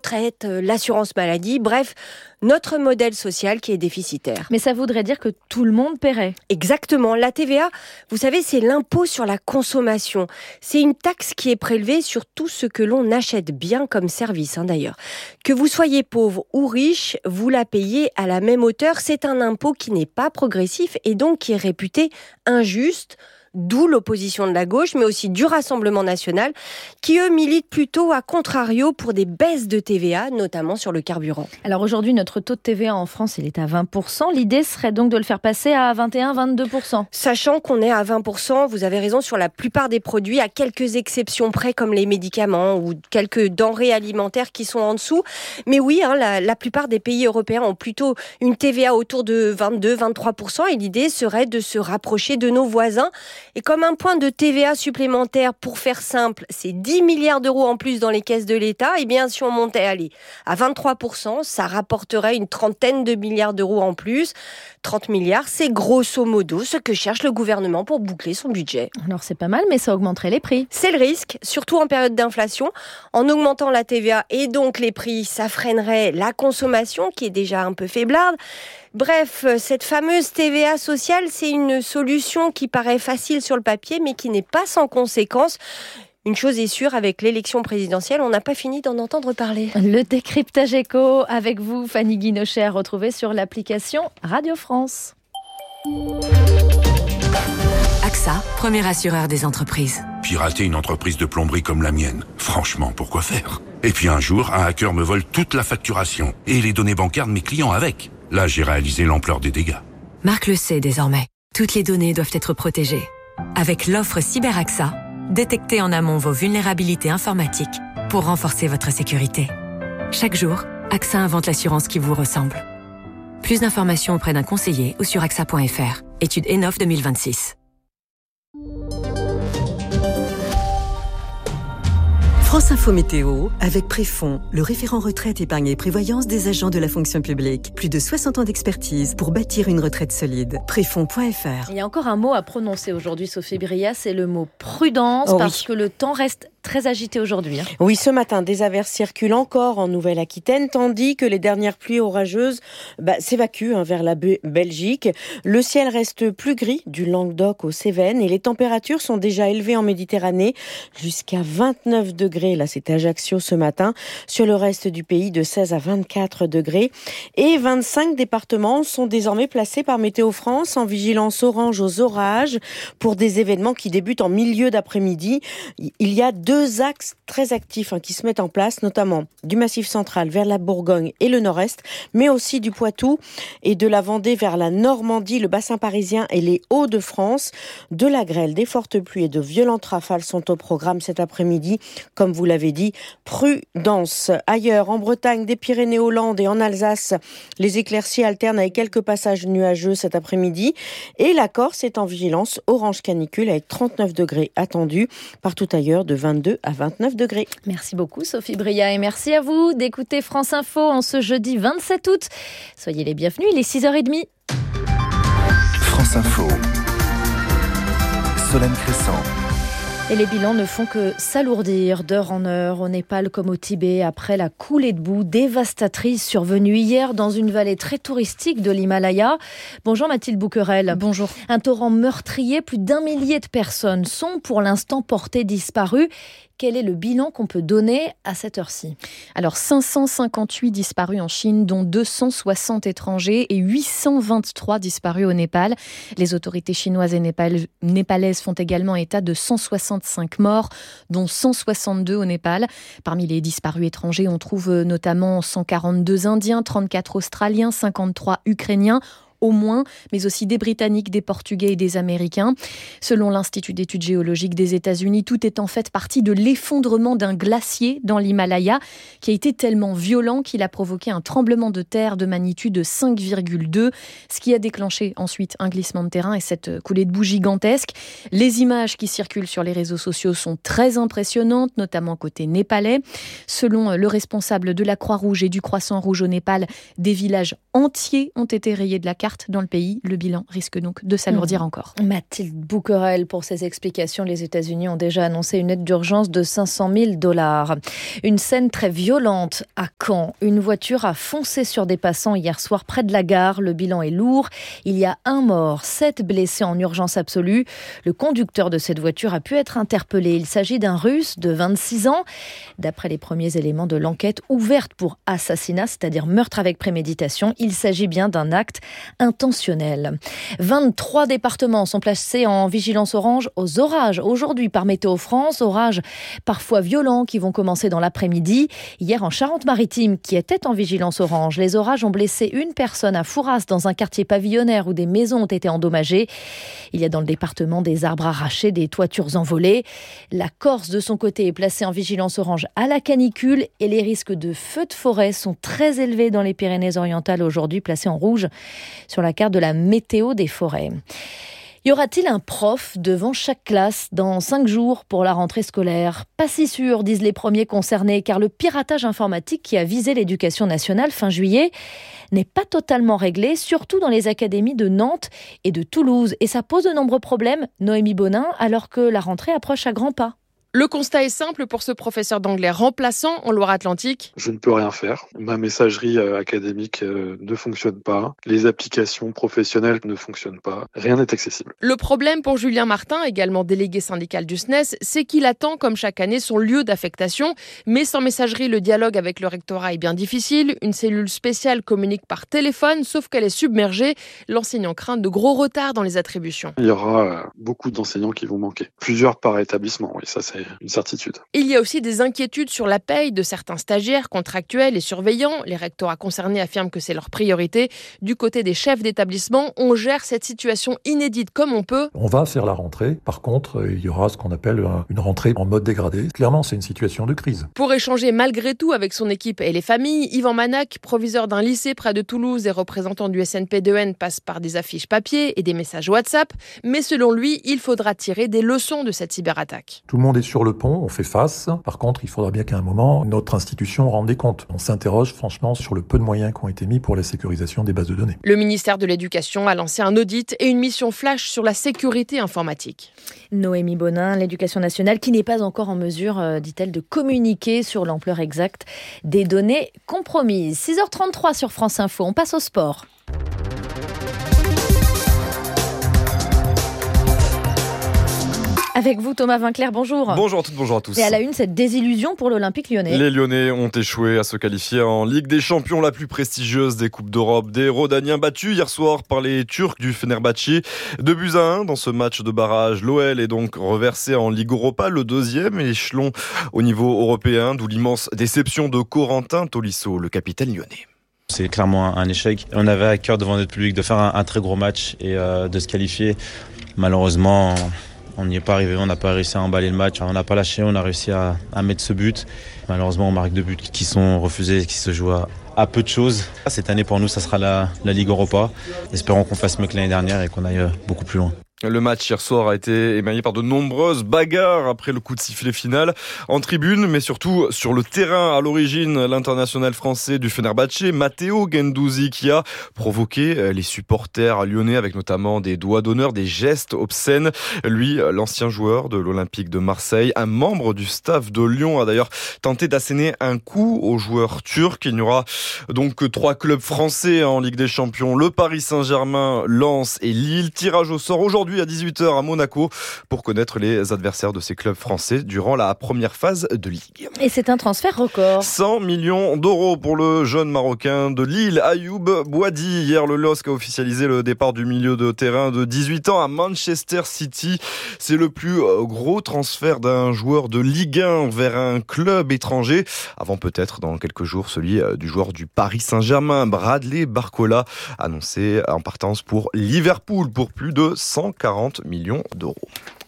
retraite, l'assurance maladie, bref, notre modèle social qui est déficitaire. Mais ça voudrait dire que tout le monde paierait. Exactement. La TVA, vous savez, c'est l'impôt sur la consommation. C'est une taxe qui est prélevée sur tout ce que l'on achète bien comme service, d'ailleurs. Que vous soyez pauvre ou riche, vous la payez à la même hauteur. C'est un impôt qui n'est pas progressif et donc qui est réputé injuste. D'où l'opposition de la gauche, mais aussi du Rassemblement national, qui eux militent plutôt à contrario pour des baisses de TVA, notamment sur le carburant. Alors aujourd'hui, notre taux de TVA en France, il est à 20%. L'idée serait donc de le faire passer à 21-22%. Sachant qu'on est à 20%, vous avez raison, sur la plupart des produits, à quelques exceptions près, comme les médicaments ou quelques denrées alimentaires qui sont en dessous. Mais oui, la plupart des pays européens ont plutôt une TVA autour de 22-23%, et l'idée serait de se rapprocher de nos voisins. Et comme un point de TVA supplémentaire, pour faire simple, c'est 10 milliards d'euros en plus dans les caisses de l'État, et bien si on montait à 23%, ça rapporterait une trentaine de milliards d'euros en plus. 30 milliards, c'est grosso modo ce que cherche le gouvernement pour boucler son budget. Alors c'est pas mal, mais ça augmenterait les prix. C'est le risque, surtout en période d'inflation. En augmentant la TVA et donc les prix, ça freinerait la consommation qui est déjà un peu faiblarde. Bref, cette fameuse TVA sociale, c'est une solution qui paraît facile sur le papier, mais qui n'est pas sans conséquences. Une chose est sûre, avec l'élection présidentielle, on n'a pas fini d'en entendre parler. Le décryptage éco avec vous, Fanny Guinocher, retrouvée sur l'application Radio France. AXA, premier assureur des entreprises. Pirater une entreprise de plomberie comme la mienne, franchement, pourquoi faire ? Et puis un jour, un hacker me vole toute la facturation et les données bancaires de mes clients avec. Là, j'ai réalisé l'ampleur des dégâts. Marc le sait désormais. Toutes les données doivent être protégées. Avec l'offre CyberAXA, détectez en amont vos vulnérabilités informatiques pour renforcer votre sécurité. Chaque jour, AXA invente l'assurance qui vous ressemble. Plus d'informations auprès d'un conseiller ou sur axa.fr. Étude ENOF 2026. France Info Météo avec Préfond, le référent retraite, épargne et prévoyance des agents de la fonction publique. Plus de 60 ans d'expertise pour bâtir une retraite solide. Préfond.fr. Il y a encore un mot à prononcer aujourd'hui, Sophie Bria, c'est le mot prudence, parce que le temps reste très agité aujourd'hui. Oui, ce matin, des averses circulent encore en Nouvelle-Aquitaine, tandis que les dernières pluies orageuses s'évacuent vers la Belgique. Le ciel reste plus gris du Languedoc aux Cévennes et les températures sont déjà élevées en Méditerranée jusqu'à 29 degrés. Là, c'était Ajaccio ce matin. Sur le reste du pays, de 16 à 24 degrés. Et 25 départements sont désormais placés par Météo France en vigilance orange aux orages pour des événements qui débutent en milieu d'après-midi. Il y a deux axes très actifs qui se mettent en place, notamment du Massif central vers la Bourgogne et le nord-est, mais aussi du Poitou et de la Vendée vers la Normandie, le bassin parisien et les Hauts-de-France. De la grêle, des fortes pluies et de violentes rafales sont au programme cet après-midi. Comme vous l'avez dit, prudence. Ailleurs, en Bretagne, des Pyrénées-Hollandes et en Alsace, les éclaircies alternent avec quelques passages nuageux cet après-midi. Et la Corse est en vigilance orange canicule avec 39 degrés attendus. Partout ailleurs, de 22 à 29 degrés. Merci beaucoup Sophie Bria et merci à vous d'écouter France Info en ce jeudi 27 août. Soyez les bienvenus, il est 6h30. France Info. Solène Crescent. Et les bilans ne font que s'alourdir d'heure en heure au Népal comme au Tibet après la coulée de boue dévastatrice survenue hier dans une vallée très touristique de l'Himalaya. Bonjour Mathilde Bouquerel. Bonjour. Un torrent meurtrier, plus d'1 millier de personnes sont pour l'instant portées disparues. Quel est le bilan qu'on peut donner à cette heure-ci ? Alors 558 disparus en Chine, dont 260 étrangers et 823 disparus au Népal. Les autorités chinoises et népalaises font également état de 165 morts, dont 162 au Népal. Parmi les disparus étrangers, on trouve notamment 142 Indiens, 34 Australiens, 53 Ukrainiens, au moins, mais aussi des Britanniques, des Portugais et des Américains. Selon l'Institut d'études géologiques des États-Unis, tout est en fait partie de l'effondrement d'un glacier dans l'Himalaya qui a été tellement violent qu'il a provoqué un tremblement de terre de magnitude 5,2, ce qui a déclenché ensuite un glissement de terrain et cette coulée de boue gigantesque. Les images qui circulent sur les réseaux sociaux sont très impressionnantes, notamment côté népalais. Selon le responsable de la Croix-Rouge et du Croissant Rouge au Népal, des villages entiers ont été rayés de la carte dans le pays. Le bilan risque donc de s'alourdir encore. Mathilde Bouquerel pour ces explications. Les États-Unis ont déjà annoncé une aide d'urgence de $500 000. Une scène très violente à Caen. Une voiture a foncé sur des passants hier soir près de la gare. Le bilan est lourd. Il y a 1 mort, 7 blessés en urgence absolue. Le conducteur de cette voiture a pu être interpellé. Il s'agit d'un Russe de 26 ans. D'après les premiers éléments de l'enquête ouverte pour assassinat, c'est-à-dire meurtre avec préméditation, il s'agit bien d'un acte intentionnel. 23 départements sont placés en vigilance orange aux orages. Aujourd'hui par Météo France, orages parfois violents qui vont commencer dans l'après-midi. Hier en Charente-Maritime, qui était en vigilance orange, les orages ont blessé une personne à Fouras dans un quartier pavillonnaire où des maisons ont été endommagées. Il y a dans le département des arbres arrachés, des toitures envolées. La Corse, de son côté, est placée en vigilance orange à la canicule et les risques de feux de forêt sont très élevés dans les Pyrénées-Orientales aujourd'hui, placés en rouge sur la carte de la météo des forêts. Y aura-t-il un prof devant chaque classe dans 5 jours pour la rentrée scolaire ? Pas si sûr, disent les premiers concernés, car le piratage informatique qui a visé l'éducation nationale fin juillet n'est pas totalement réglé, surtout dans les académies de Nantes et de Toulouse. Et ça pose de nombreux problèmes, Noémie Bonin, alors que la rentrée approche à grands pas. Le constat est simple pour ce professeur d'anglais remplaçant en Loire-Atlantique. Je ne peux rien faire. Ma messagerie académique ne fonctionne pas. Les applications professionnelles ne fonctionnent pas. Rien n'est accessible. Le problème pour Julien Martin, également délégué syndical du SNES, c'est qu'il attend comme chaque année son lieu d'affectation. Mais sans messagerie, le dialogue avec le rectorat est bien difficile. Une cellule spéciale communique par téléphone, sauf qu'elle est submergée. L'enseignant craint de gros retards dans les attributions. Il y aura beaucoup d'enseignants qui vont manquer. Plusieurs par établissement, oui, ça c'est une certitude. Il y a aussi des inquiétudes sur la paye de certains stagiaires, contractuels et surveillants. Les rectorats concernés affirment que c'est leur priorité. Du côté des chefs d'établissement, on gère cette situation inédite comme on peut. On va faire la rentrée. Par contre, il y aura ce qu'on appelle une rentrée en mode dégradé. Clairement, c'est une situation de crise. Pour échanger malgré tout avec son équipe et les familles, Yvan Manac, proviseur d'un lycée près de Toulouse et représentant du SNP2N, passe par des affiches papier et des messages WhatsApp. Mais selon lui, il faudra tirer des leçons de cette cyberattaque. Tout le monde est sur le pont, on fait face. Par contre, il faudra bien qu'à un moment, notre institution rende des comptes. On s'interroge franchement sur le peu de moyens qui ont été mis pour la sécurisation des bases de données. Le ministère de l'Éducation a lancé un audit et une mission flash sur la sécurité informatique. Noémie Bonin, l'Éducation nationale qui n'est pas encore en mesure, dit-elle, de communiquer sur l'ampleur exacte des données compromises. 6h33 sur France Info, on passe au sport. Avec vous, Thomas Vinclair, bonjour. Bonjour à toutes, bonjour à tous. Et à la une, cette désillusion pour l'Olympique lyonnais. Les Lyonnais ont échoué à se qualifier en Ligue des Champions, la plus prestigieuse des Coupes d'Europe. Des Rhodaniens battus hier soir par les Turcs du Fenerbahçe. 2-1 dans ce match de barrage. L'OL est donc reversé en Ligue Europa, le deuxième échelon au niveau européen, d'où l'immense déception de Corentin Tolisso, le capitaine lyonnais. C'est clairement un échec. On avait à cœur devant notre public de faire un très gros match et de se qualifier. Malheureusement, on n'y est pas arrivé, on n'a pas réussi à emballer le match, on n'a pas lâché, on a réussi à mettre ce but. Malheureusement, on marque 2 buts qui sont refusés, qui se jouent à peu de choses. Cette année, pour nous, ça sera la Ligue Europa. Espérons qu'on fasse mieux que l'année dernière et qu'on aille beaucoup plus loin. Le match hier soir a été émaillé par de nombreuses bagarres après le coup de sifflet final en tribune, mais surtout sur le terrain. À l'origine, l'international français du Fenerbahçe, Matteo Guendouzi, qui a provoqué les supporters lyonnais avec notamment des doigts d'honneur, des gestes obscènes. Lui, l'ancien joueur de l'Olympique de Marseille, un membre du staff de Lyon, a d'ailleurs tenté d'asséner un coup aux joueurs turcs. Il n'y aura donc que 3 clubs français en Ligue des Champions, le Paris Saint-Germain, Lens et Lille. Tirage au sort aujourd'hui à 18h à Monaco pour connaître les adversaires de ces clubs français durant la première phase de Ligue. Et c'est un transfert record. 100 millions d'euros pour le jeune Marocain de Lille, Ayoub Bouadi. Hier, le LOSC a officialisé le départ du milieu de terrain de 18 ans à Manchester City. C'est le plus gros transfert d'un joueur de Ligue 1 vers un club étranger. Avant peut-être dans quelques jours celui du joueur du Paris Saint-Germain, Bradley Barcola, annoncé en partance pour Liverpool pour plus de 140 millions d'euros.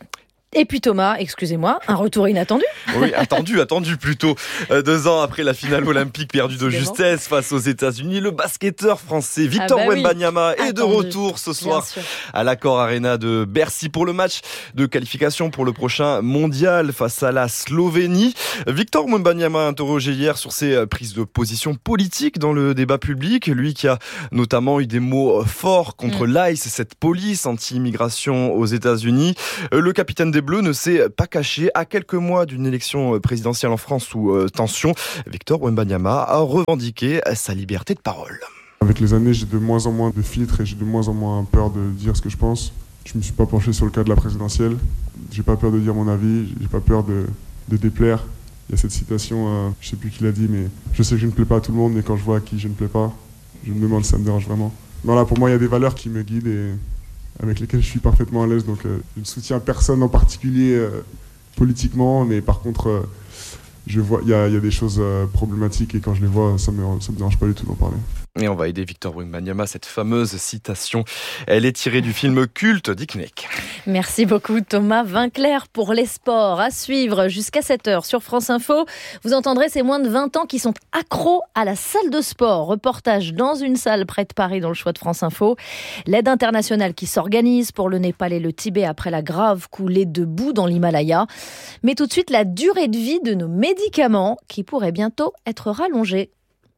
Et puis Thomas, excusez-moi, un retour inattendu. Oui, attendu plutôt. 2 ans après la finale olympique perdue de justesse face aux États-Unis, le basketteur français Victor Wembanyama est de retour ce soir à l'Accor Arena de Bercy pour le match de qualification pour le prochain mondial face à la Slovénie. Victor Wembanyama interrogé hier sur ses prises de position politiques dans le débat public. Lui qui a notamment eu des mots forts contre l'ICE, cette police anti-immigration aux États-Unis. Le capitaine des Bleus ne s'est pas caché. À quelques mois d'une élection présidentielle en France sous tension, Victor Wembanyama a revendiqué sa liberté de parole. Avec les années, j'ai de moins en moins de filtres et j'ai de moins en moins peur de dire ce que je pense. Je ne me suis pas penché sur le cas de la présidentielle. J'ai pas peur de dire mon avis, j'ai pas peur de déplaire. Il y a cette citation, je ne sais plus qui l'a dit, mais je sais que je ne plais pas à tout le monde, mais quand je vois à qui je ne plais pas, je me demande si ça me dérange vraiment. Voilà, pour moi, il y a des valeurs qui me guident et avec lesquelles je suis parfaitement à l'aise. Donc, je ne soutiens personne en particulier politiquement, mais par contre, je vois il y a des choses problématiques et quand je les vois, ça me dérange pas du tout d'en parler. Et on va aider Victor Wembanyama, cette fameuse citation. Elle est tirée du film culte d'Iknek. Merci beaucoup Thomas Vinclair pour les sports. À suivre jusqu'à 7h sur France Info. Vous entendrez ces moins de 20 ans qui sont accros à la salle de sport. Reportage dans une salle près de Paris dans le choix de France Info. L'aide internationale qui s'organise pour le Népal et le Tibet après la grave coulée de boue dans l'Himalaya. Mais tout de suite, la durée de vie de nos médicaments qui pourrait bientôt être rallongée.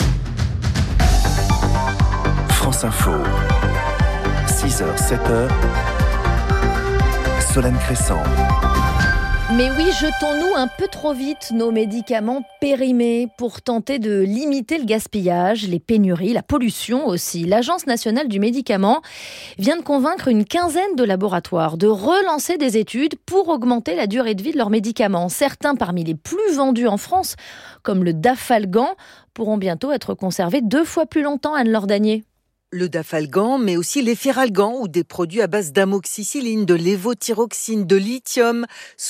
France Info, 6h, 7h, Solène Crescent. Mais oui, jetons-nous un peu trop vite nos médicaments périmés pour tenter de limiter le gaspillage, les pénuries, la pollution aussi. L'Agence nationale du médicament vient de convaincre une quinzaine de laboratoires de relancer des études pour augmenter la durée de vie de leurs médicaments. Certains parmi les plus vendus en France, comme le Dafalgan, pourront bientôt être conservés 2 fois plus longtemps, Anne-Laure Danier. Le Dafalgan, mais aussi les Feralgan ou des produits à base d'amoxicilline, de lévothyroxine, de lithium.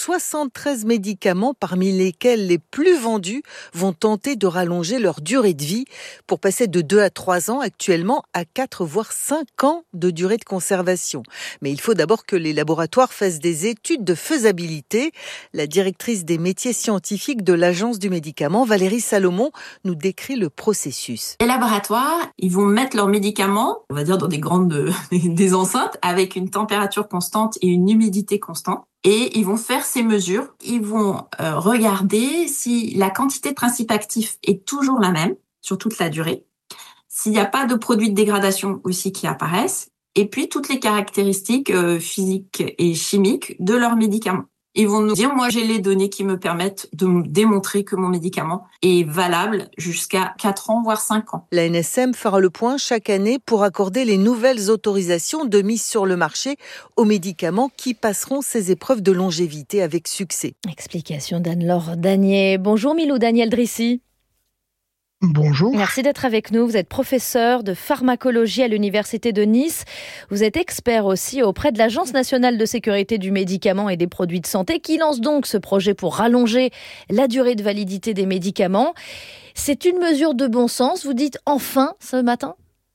73 médicaments, parmi lesquels les plus vendus, vont tenter de rallonger leur durée de vie pour passer de 2 à 3 ans actuellement à 4 voire 5 ans de durée de conservation. Mais il faut d'abord que les laboratoires fassent des études de faisabilité. La directrice des métiers scientifiques de l'Agence du médicament, Valérie Salomon, nous décrit le processus. Les laboratoires, ils vont mettre leurs médicaments, on va dire dans des enceintes avec une température constante et une humidité constante. Et ils vont faire ces mesures. Ils vont regarder si la quantité de principes actifs est toujours la même sur toute la durée, s'il n'y a pas de produits de dégradation aussi qui apparaissent, et puis toutes les caractéristiques physiques et chimiques de leurs médicaments. Ils vont nous dire, moi j'ai les données qui me permettent de me démontrer que mon médicament est valable jusqu'à 4 ans, voire 5 ans. La NSM fera le point chaque année pour accorder les nouvelles autorisations de mise sur le marché aux médicaments qui passeront ces épreuves de longévité avec succès. Explication d'Anne-Laure Danier. Bonjour Milou Daniel Drissi. Bonjour. Merci d'être avec nous. Vous êtes professeur de pharmacologie à l'Université de Nice. Vous êtes expert aussi auprès de l'Agence nationale de sécurité du médicament et des produits de santé qui lance donc ce projet pour rallonger la durée de validité des médicaments. C'est une mesure de bon sens, vous dites enfin ce matin ?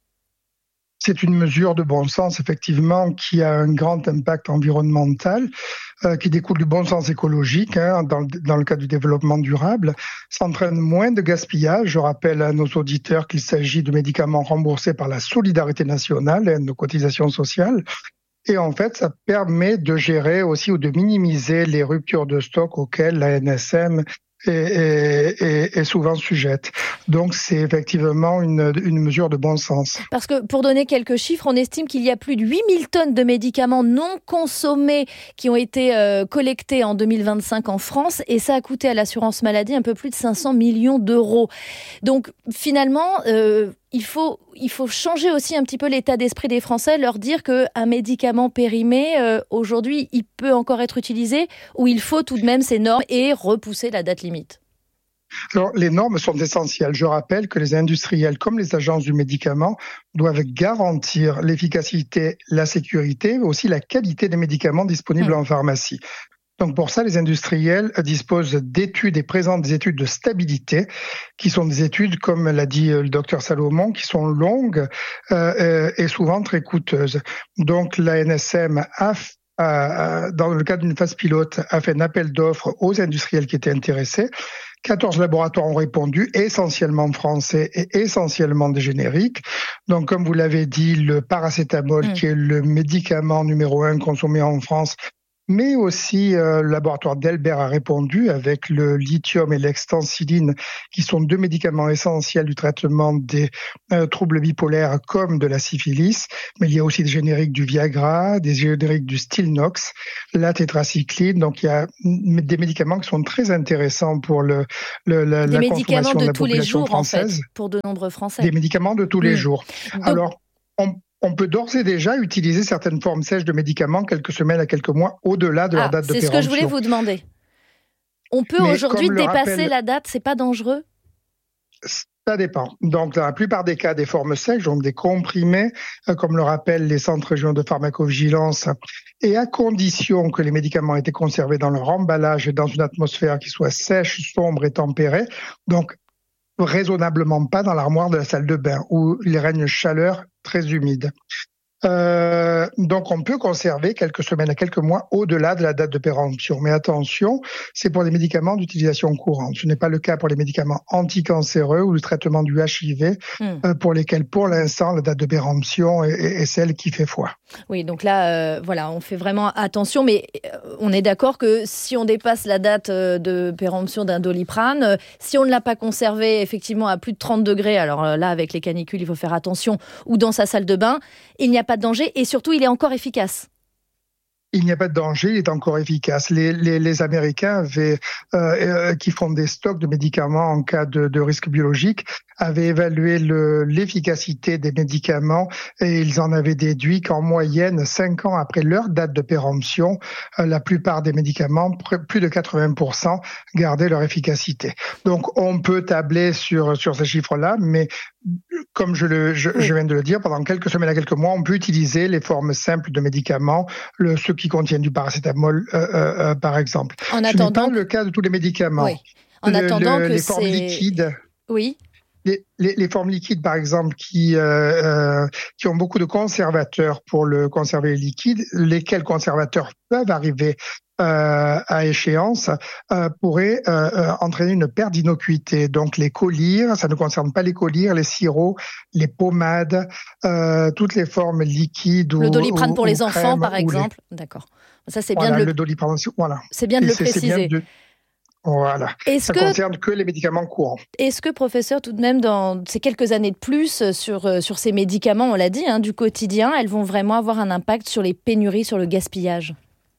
C'est une mesure de bon sens, effectivement, qui a un grand impact environnemental, qui découle du bon sens écologique, dans le cadre du développement durable. Ça entraîne moins de gaspillage. Je rappelle à nos auditeurs qu'il s'agit de médicaments remboursés par la solidarité nationale et nos cotisations sociales. Et en fait, ça permet de gérer aussi ou de minimiser les ruptures de stock auxquelles la NSM est souvent sujette. Donc c'est effectivement une mesure de bon sens. Parce que pour donner quelques chiffres, on estime qu'il y a plus de 8000 tonnes de médicaments non consommés qui ont été collectés en 2025 en France et ça a coûté à l'assurance maladie un peu plus de 500 millions d'euros. Donc finalement, il faut changer aussi un petit peu l'état d'esprit des Français, leur dire qu'un médicament périmé, aujourd'hui, il peut encore être utilisé ou il faut tout de même ces normes et repousser la date limite. Alors, les normes sont essentielles. Je rappelle que les industriels, comme les agences du médicament, doivent garantir l'efficacité, la sécurité, mais aussi la qualité des médicaments disponibles en pharmacie. Donc pour ça, les industriels disposent d'études et présentent des études de stabilité, qui sont des études, comme l'a dit le docteur Salomon, qui sont longues et souvent très coûteuses. Donc la NSM a dans le cadre d'une phase pilote, a fait un appel d'offres aux industriels qui étaient intéressés. 14 laboratoires ont répondu, essentiellement français et essentiellement des génériques. Donc, comme vous l'avez dit, le paracétamol, qui est le médicament numéro 1 consommé en France, mais aussi le laboratoire d'Elbert a répondu avec le lithium et l'extensiline, qui sont 2 médicaments essentiels du traitement des troubles bipolaires comme de la syphilis. Mais il y a aussi des génériques du Viagra, des génériques du Stilnox, la tétracycline. Donc il y a des médicaments qui sont très intéressants pour la consommation de la population française. En fait, pour de nombreux Français. Des médicaments de tous les jours. Alors, on peut d'ores et déjà utiliser certaines formes sèches de médicaments quelques semaines à quelques mois au-delà de leur date de péremption. C'est ce que je voulais vous demander. On peut aujourd'hui dépasser la date, c'est pas dangereux ? Ça dépend. Donc, dans la plupart des cas, des formes sèches, donc des comprimés, comme le rappellent les centres régionaux de pharmacovigilance, et à condition que les médicaments aient été conservés dans leur emballage et dans une atmosphère qui soit sèche, sombre et tempérée. Donc, raisonnablement pas dans l'armoire de la salle de bain où il règne une chaleur très humide. Donc on peut conserver quelques semaines à quelques mois au-delà de la date de péremption. Mais attention, c'est pour les médicaments d'utilisation courante. Ce n'est pas le cas pour les médicaments anticancéreux ou le traitement du HIV, pour lesquels pour l'instant la date de péremption est celle qui fait foi. Oui, donc là, voilà, on fait vraiment attention, mais on est d'accord que si on dépasse la date de péremption d'un Doliprane, si on ne l'a pas conservé effectivement à plus de 30 degrés, alors là avec les canicules il faut faire attention, ou dans sa salle de bain, il n'y a pas de danger et surtout il est encore efficace. Il n'y a pas de danger, il est encore efficace. Les Américains qui font des stocks de médicaments en cas de risque biologique avaient évalué l'efficacité des médicaments et ils en avaient déduit qu'en moyenne, 5 ans après leur date de péremption, la plupart des médicaments, plus de 80%, gardaient leur efficacité. Donc on peut tabler sur ces chiffres-là, mais comme je viens de le dire, pendant quelques semaines à quelques mois, on peut utiliser les formes simples de médicaments, ceux qui contiennent du paracétamol, par exemple. Ce n'est pas le cas de tous les médicaments. Oui. En attendant que les formes liquides. Oui. Les formes liquides, par exemple, qui ont beaucoup de conservateurs pour conserver les liquides, lesquels conservateurs peuvent arriver à échéance, pourraient entraîner une perte d'innocuité. Donc les collyres, ça ne concerne pas les collyres, les sirops, les pommades, toutes les formes liquides. Le Doliprane pour les enfants, par exemple. D'accord. Ça, c'est bien le Doliprane, voilà. C'est bien de le préciser. Voilà. Ça concerne que les médicaments courants. Est-ce que, professeur, tout de même, dans ces quelques années de plus sur ces médicaments, on l'a dit, du quotidien, elles vont vraiment avoir un impact sur les pénuries, sur le gaspillage ?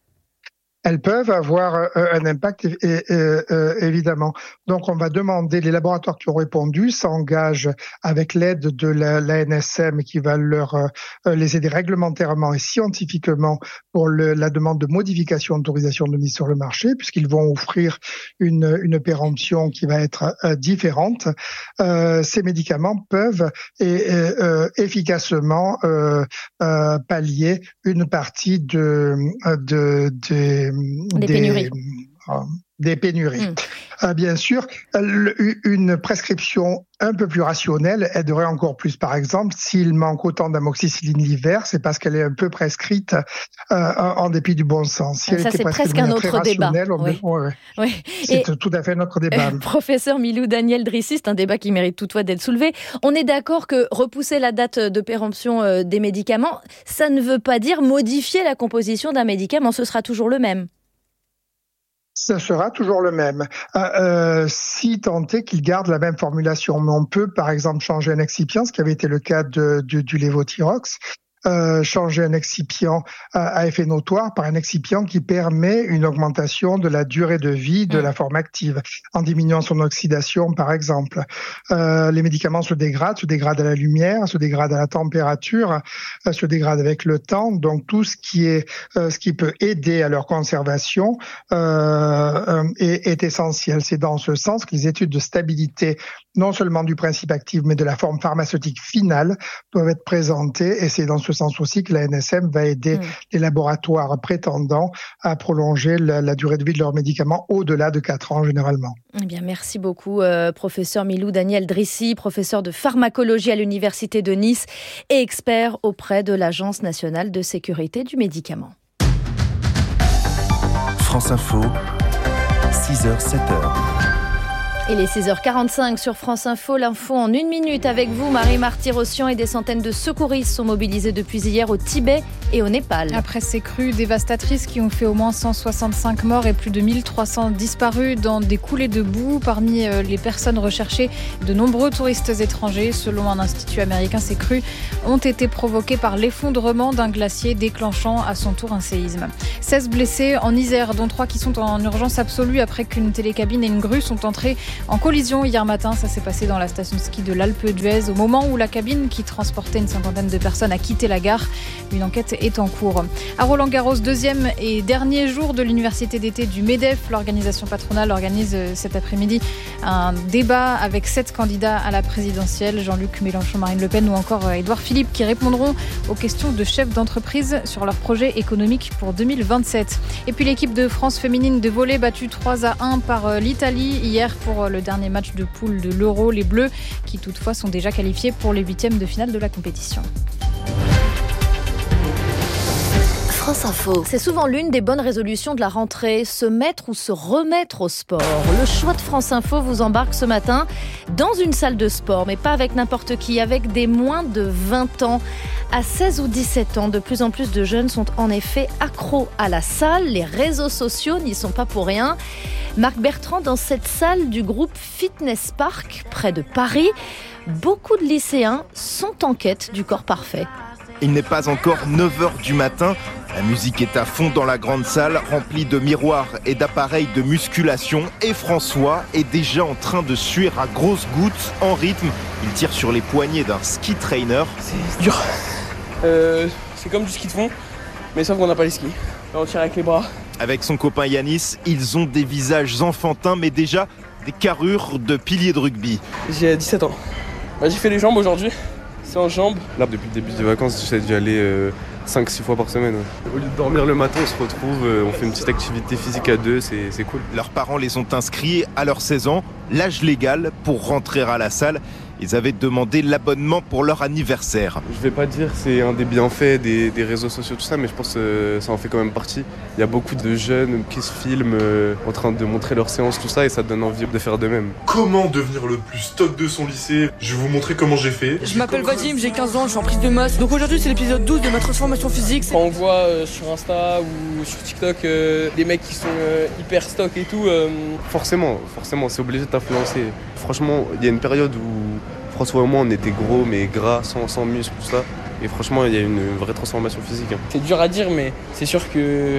Elles peuvent avoir un impact, évidemment. Donc, on va demander, les laboratoires qui ont répondu s'engagent avec l'aide de l'ANSM qui va les aider réglementairement et scientifiquement pour la demande de modification d'autorisation de mise sur le marché, puisqu'ils vont offrir une péremption qui va être différente. Ces médicaments peuvent efficacement pallier une partie des pénuries. Bien sûr, une prescription un peu plus rationnelle aiderait encore plus. Par exemple, s'il manque autant d'amoxicilline l'hiver, c'est parce qu'elle est un peu prescrite en dépit du bon sens. Si ça, c'est presque un autre débat. Oui. C'est tout à fait un autre débat. Professeur Milou Daniel Drissi, c'est un débat qui mérite toutefois d'être soulevé. On est d'accord que repousser la date de péremption des médicaments, ça ne veut pas dire modifier la composition d'un médicament, ce sera toujours le même. Ça sera toujours le même, si tant est qu'il garde la même formulation. Mais on peut, par exemple, changer un excipient, ce qui avait été le cas du lévothyrox, changer un excipient à effet notoire par un excipient qui permet une augmentation de la durée de vie de la forme active, en diminuant son oxydation, par exemple. Les médicaments se dégradent à la lumière, se dégradent à la température, se dégradent avec le temps. Donc tout ce qui peut aider à leur conservation est essentiel. C'est dans ce sens que les études de stabilité, non seulement du principe actif, mais de la forme pharmaceutique finale, doivent être présentées. Et c'est dans ce sens aussi que la NSM va aider les laboratoires prétendant à prolonger la durée de vie de leurs médicaments au-delà de 4 ans généralement. Eh bien, merci beaucoup, professeur Milou Daniel Drissi, professeur de pharmacologie à l'Université de Nice et expert auprès de l'Agence nationale de sécurité du médicament. France Info, 6h, 7h. Il est 6h45 sur France Info. L'info en 1 minute avec vous, Marie-Marty Rossian, et des centaines de secouristes sont mobilisés depuis hier au Tibet et au Népal. Après ces crues dévastatrices qui ont fait au moins 165 morts et plus de 1300 disparus dans des coulées de boue, parmi les personnes recherchées, de nombreux touristes étrangers. Selon un institut américain, ces crues ont été provoquées par l'effondrement d'un glacier déclenchant à son tour un séisme. 16 blessés en Isère, dont 3 qui sont en urgence absolue après qu'une télécabine et une grue sont entrées en collision hier matin. Ça s'est passé dans la station de ski de l'Alpe d'Huez au moment où la cabine qui transportait une cinquantaine de personnes a quitté la gare. Une enquête est en cours. À Roland-Garros, deuxième et dernier jour de l'université d'été du MEDEF, l'organisation patronale organise cet après-midi un débat avec 7 candidats à la présidentielle, Jean-Luc Mélenchon, Marine Le Pen ou encore Édouard Philippe, qui répondront aux questions de chefs d'entreprise sur leur projet économique pour 2027. Et puis l'équipe de France féminine de volley battue 3-1 par l'Italie hier pour le dernier match de poule de l'Euro. Les Bleus qui toutefois sont déjà qualifiés pour les 8e de finale de la compétition. France Info. C'est souvent l'une des bonnes résolutions de la rentrée, se mettre ou se remettre au sport. Le choix de France Info vous embarque ce matin dans une salle de sport, mais pas avec n'importe qui, avec des moins de 20 ans. À 16 ou 17 ans, de plus en plus de jeunes sont en effet accros à la salle. Les réseaux sociaux n'y sont pas pour rien. Marc Bertrand, dans cette salle du groupe Fitness Park, près de Paris, beaucoup de lycéens sont en quête du corps parfait. Il n'est pas encore 9h du matin. La musique est à fond dans la grande salle, remplie de miroirs et d'appareils de musculation. Et François est déjà en train de suer à grosses gouttes, en rythme. Il tire sur les poignets d'un ski trainer. C'est dur. C'est comme du ski de fond, mais sauf qu'on n'a pas les skis. Là, on tire avec les bras. Avec son copain Yanis, ils ont des visages enfantins, mais déjà des carrures de piliers de rugby. J'ai 17 ans. J'ai fait les jambes aujourd'hui. C'est en jambes. Là, depuis le début des vacances, j'essaie d'y aller 5-6 fois par semaine. Au lieu de dormir le matin, on se retrouve, on fait une petite activité physique à deux, c'est cool. Leurs parents les ont inscrits à leurs 16 ans, l'âge légal pour rentrer à la salle. Ils avaient demandé l'abonnement pour leur anniversaire. Je vais pas dire que c'est un des bienfaits des réseaux sociaux, tout ça, mais je pense que ça en fait quand même partie. Il y a beaucoup de jeunes qui se filment en train de montrer leurs séances, tout ça, et ça donne envie de faire de même. Comment devenir le plus stock de son lycée? Je vais vous montrer comment j'ai fait. Je m'appelle Vadim, j'ai 15 ans, je suis en prise de masse. Donc aujourd'hui c'est l'épisode 12 de ma transformation physique. Quand on voit sur Insta ou sur TikTok des mecs qui sont hyper stock et tout... Forcément, c'est obligé de t'influencer. Franchement, il y a une période où François et moi on était gros mais gras, sans muscles, tout ça. Et franchement, il y a une vraie transformation physique. C'est dur à dire, mais c'est sûr que...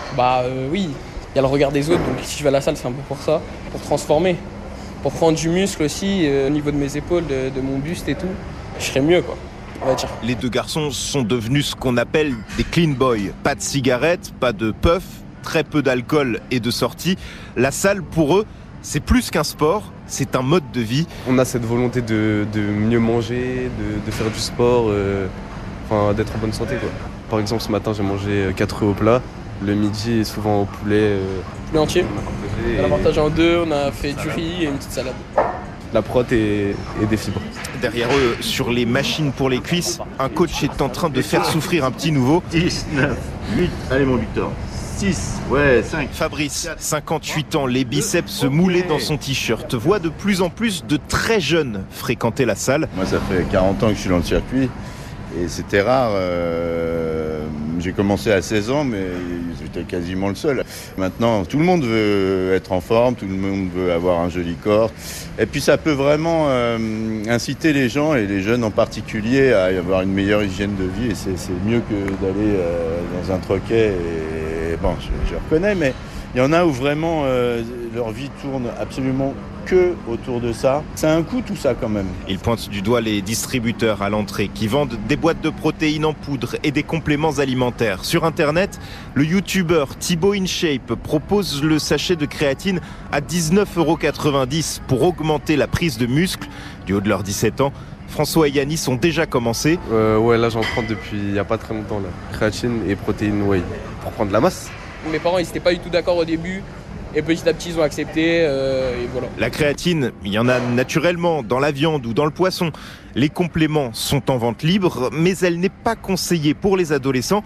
oui, il y a le regard des autres, donc si je vais à la salle, c'est un peu pour ça, pour transformer. Pour prendre du muscle aussi, au niveau de mes épaules, de mon buste et tout, je serais mieux, quoi. On va dire. Les deux garçons sont devenus ce qu'on appelle des clean boys. Pas de cigarettes, pas de puff, très peu d'alcool et de sorties. La salle, pour eux, c'est plus qu'un sport, c'est un mode de vie. On a cette volonté de mieux manger, de faire du sport, d'être en bonne santé, quoi. Par exemple, ce matin, j'ai mangé 4 œufs au plat. Le midi, souvent au poulet. Poulet entier. On a partagé en deux, on a fait du riz et une petite salade. La prot et des fibres. Derrière eux, sur les machines pour les cuisses, un coach est en train de faire souffrir un petit nouveau. 10, 9, 8, allez mon Victor. 6, ouais, 5. Fabrice, 58 ans, les biceps se moulaient dans son t-shirt, voit de plus en plus de très jeunes fréquenter la salle. Moi, ça fait 40 ans que je suis dans le circuit et c'était rare. J'ai commencé à 16 ans, mais j'étais quasiment le seul. Maintenant, tout le monde veut être en forme, tout le monde veut avoir un joli corps. Et puis, ça peut vraiment inciter les gens, et les jeunes en particulier, à avoir une meilleure hygiène de vie. Et c'est mieux que d'aller dans un troquet. Et bon, je reconnais, mais il y en a où vraiment leur vie tourne absolument que autour de ça. C'est un coût tout ça quand même. Il pointe du doigt les distributeurs à l'entrée qui vendent des boîtes de protéines en poudre et des compléments alimentaires. Sur internet, le youtubeur Thibaut InShape propose le sachet de créatine à 19,90 € pour augmenter la prise de muscle. Du haut de leurs 17 ans, François et Yanis ont déjà commencé. Ouais, là j'en prends depuis il n'y a pas très longtemps. Là. Créatine et protéines whey pour prendre la masse. Mes parents ils n'étaient pas du tout d'accord au début. Et petit à petit, ils ont accepté, et voilà. La créatine, il y en a naturellement dans la viande ou dans le poisson. Les compléments sont en vente libre, mais elle n'est pas conseillée pour les adolescents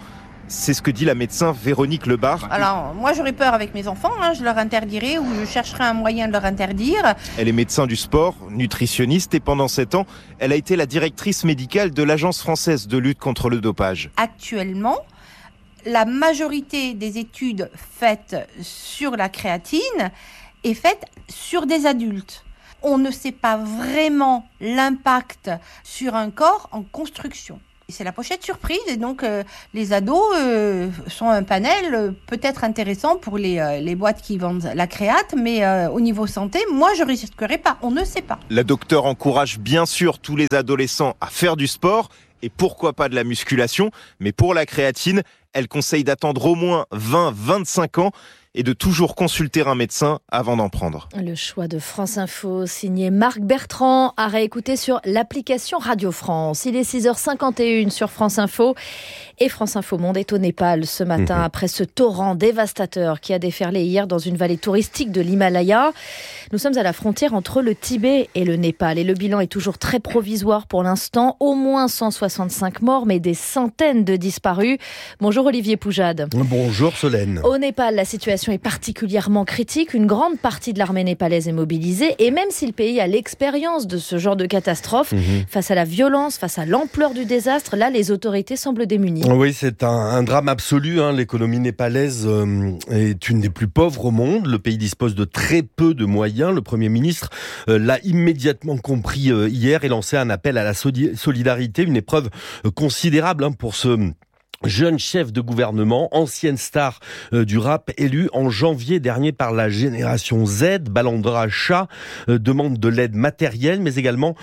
C'est ce que dit la médecin Véronique Lebar. Alors, moi, j'aurais peur avec mes enfants. Je leur interdirais ou je chercherais un moyen de leur interdire. Elle est médecin du sport, nutritionniste et pendant 7 ans, elle a été la directrice médicale de l'Agence française de lutte contre le dopage. Actuellement, la majorité des études faites sur la créatine est faite sur des adultes. On ne sait pas vraiment l'impact sur un corps en construction. C'est la pochette surprise et donc les ados sont un panel peut-être intéressant pour les boîtes qui vendent la créate, mais au niveau santé, moi je risquerais pas, on ne sait pas. La docteure encourage bien sûr tous les adolescents à faire du sport et pourquoi pas de la musculation, mais pour la créatine, elle conseille d'attendre au moins 20-25 ans et de toujours consulter un médecin avant d'en prendre. Le choix de France Info, signé Marc Bertrand, à réécouter sur l'application Radio France. Il est 6h51 sur France Info et France Info Monde est au Népal ce matin après ce torrent dévastateur qui a déferlé hier dans une vallée touristique de l'Himalaya. Nous sommes à la frontière entre le Tibet et le Népal et le bilan est toujours très provisoire pour l'instant. Au moins 165 morts mais des centaines de disparus. Bonjour Olivier Poujade. Bonjour Solène. Au Népal, la situation est particulièrement critique. Une grande partie de l'armée népalaise est mobilisée et même si le pays a l'expérience de ce genre de catastrophe, face à la violence, face à l'ampleur du désastre, là les autorités semblent démunies. Oui, c'est un drame absolu. L'économie népalaise est une des plus pauvres au monde. Le pays dispose de très peu de moyens. Le Premier ministre l'a immédiatement compris hier et lancé un appel à la solidarité, une épreuve considérable pour ce jeune chef de gouvernement, ancienne star du rap, élu en janvier dernier par la génération Z. Balandra Shah demande de l'aide matérielle mais également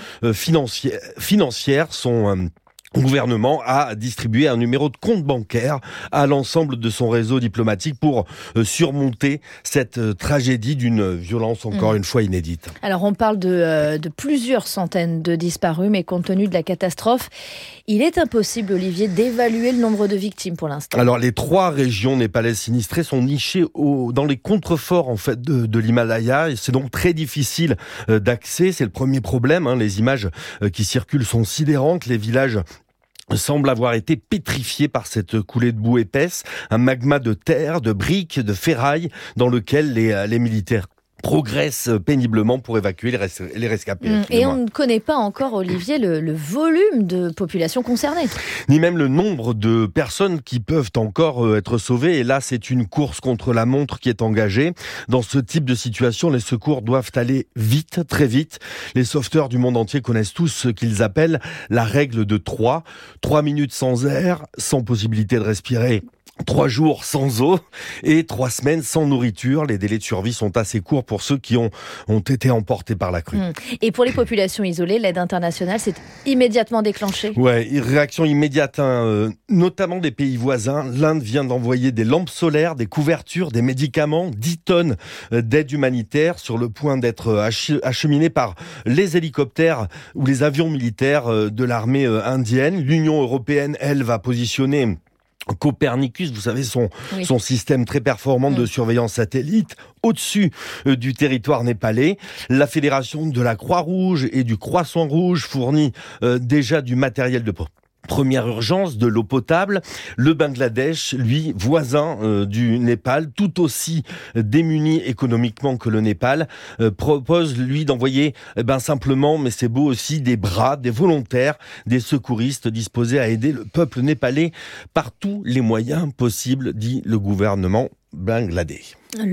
financière. Son gouvernement a distribué un numéro de compte bancaire à l'ensemble de son réseau diplomatique pour surmonter cette tragédie d'une violence encore une fois inédite. Alors on parle de plusieurs centaines de disparus, mais compte tenu de la catastrophe, il est impossible, Olivier, d'évaluer le nombre de victimes pour l'instant. Alors les 3 régions népalaises sinistrées sont nichées dans les contreforts en fait de l'Himalaya et c'est donc très difficile d'accès. C'est le premier problème. Les images qui circulent sont sidérantes. Les villages semble avoir été pétrifié par cette coulée de boue épaisse, un magma de terre, de briques, de ferraille dans lequel les militaires progressent péniblement pour évacuer les rescapés. Et on ne connaît pas encore, Olivier, le volume de population concernée. Ni même le nombre de personnes qui peuvent encore être sauvées. Et là, c'est une course contre la montre qui est engagée. Dans ce type de situation, les secours doivent aller vite, très vite. Les sauveteurs du monde entier connaissent tous ce qu'ils appellent la règle de 3. 3 minutes sans air, sans possibilité de respirer. 3 jours sans eau et 3 semaines sans nourriture. Les délais de survie sont assez courts pour ceux qui ont été emportés par la crue. Et pour les populations isolées, l'aide internationale s'est immédiatement déclenchée. Ouais, réaction immédiate, notamment des pays voisins. L'Inde vient d'envoyer des lampes solaires, des couvertures, des médicaments, 10 tonnes d'aide humanitaire sur le point d'être acheminées par les hélicoptères ou les avions militaires de l'armée indienne. L'Union européenne, elle, va positionner Copernicus, vous savez, son système très performant de surveillance satellite au-dessus du territoire népalais. La fédération de la Croix-Rouge et du Croissant-Rouge fournit déjà du matériel de première urgence, de l'eau potable. Le Bangladesh, lui, voisin du Népal, tout aussi démuni économiquement que le Népal, propose, lui, d'envoyer simplement, mais c'est beau aussi, des bras, des volontaires, des secouristes disposés à aider le peuple népalais par tous les moyens possibles, dit le gouvernement bangladais.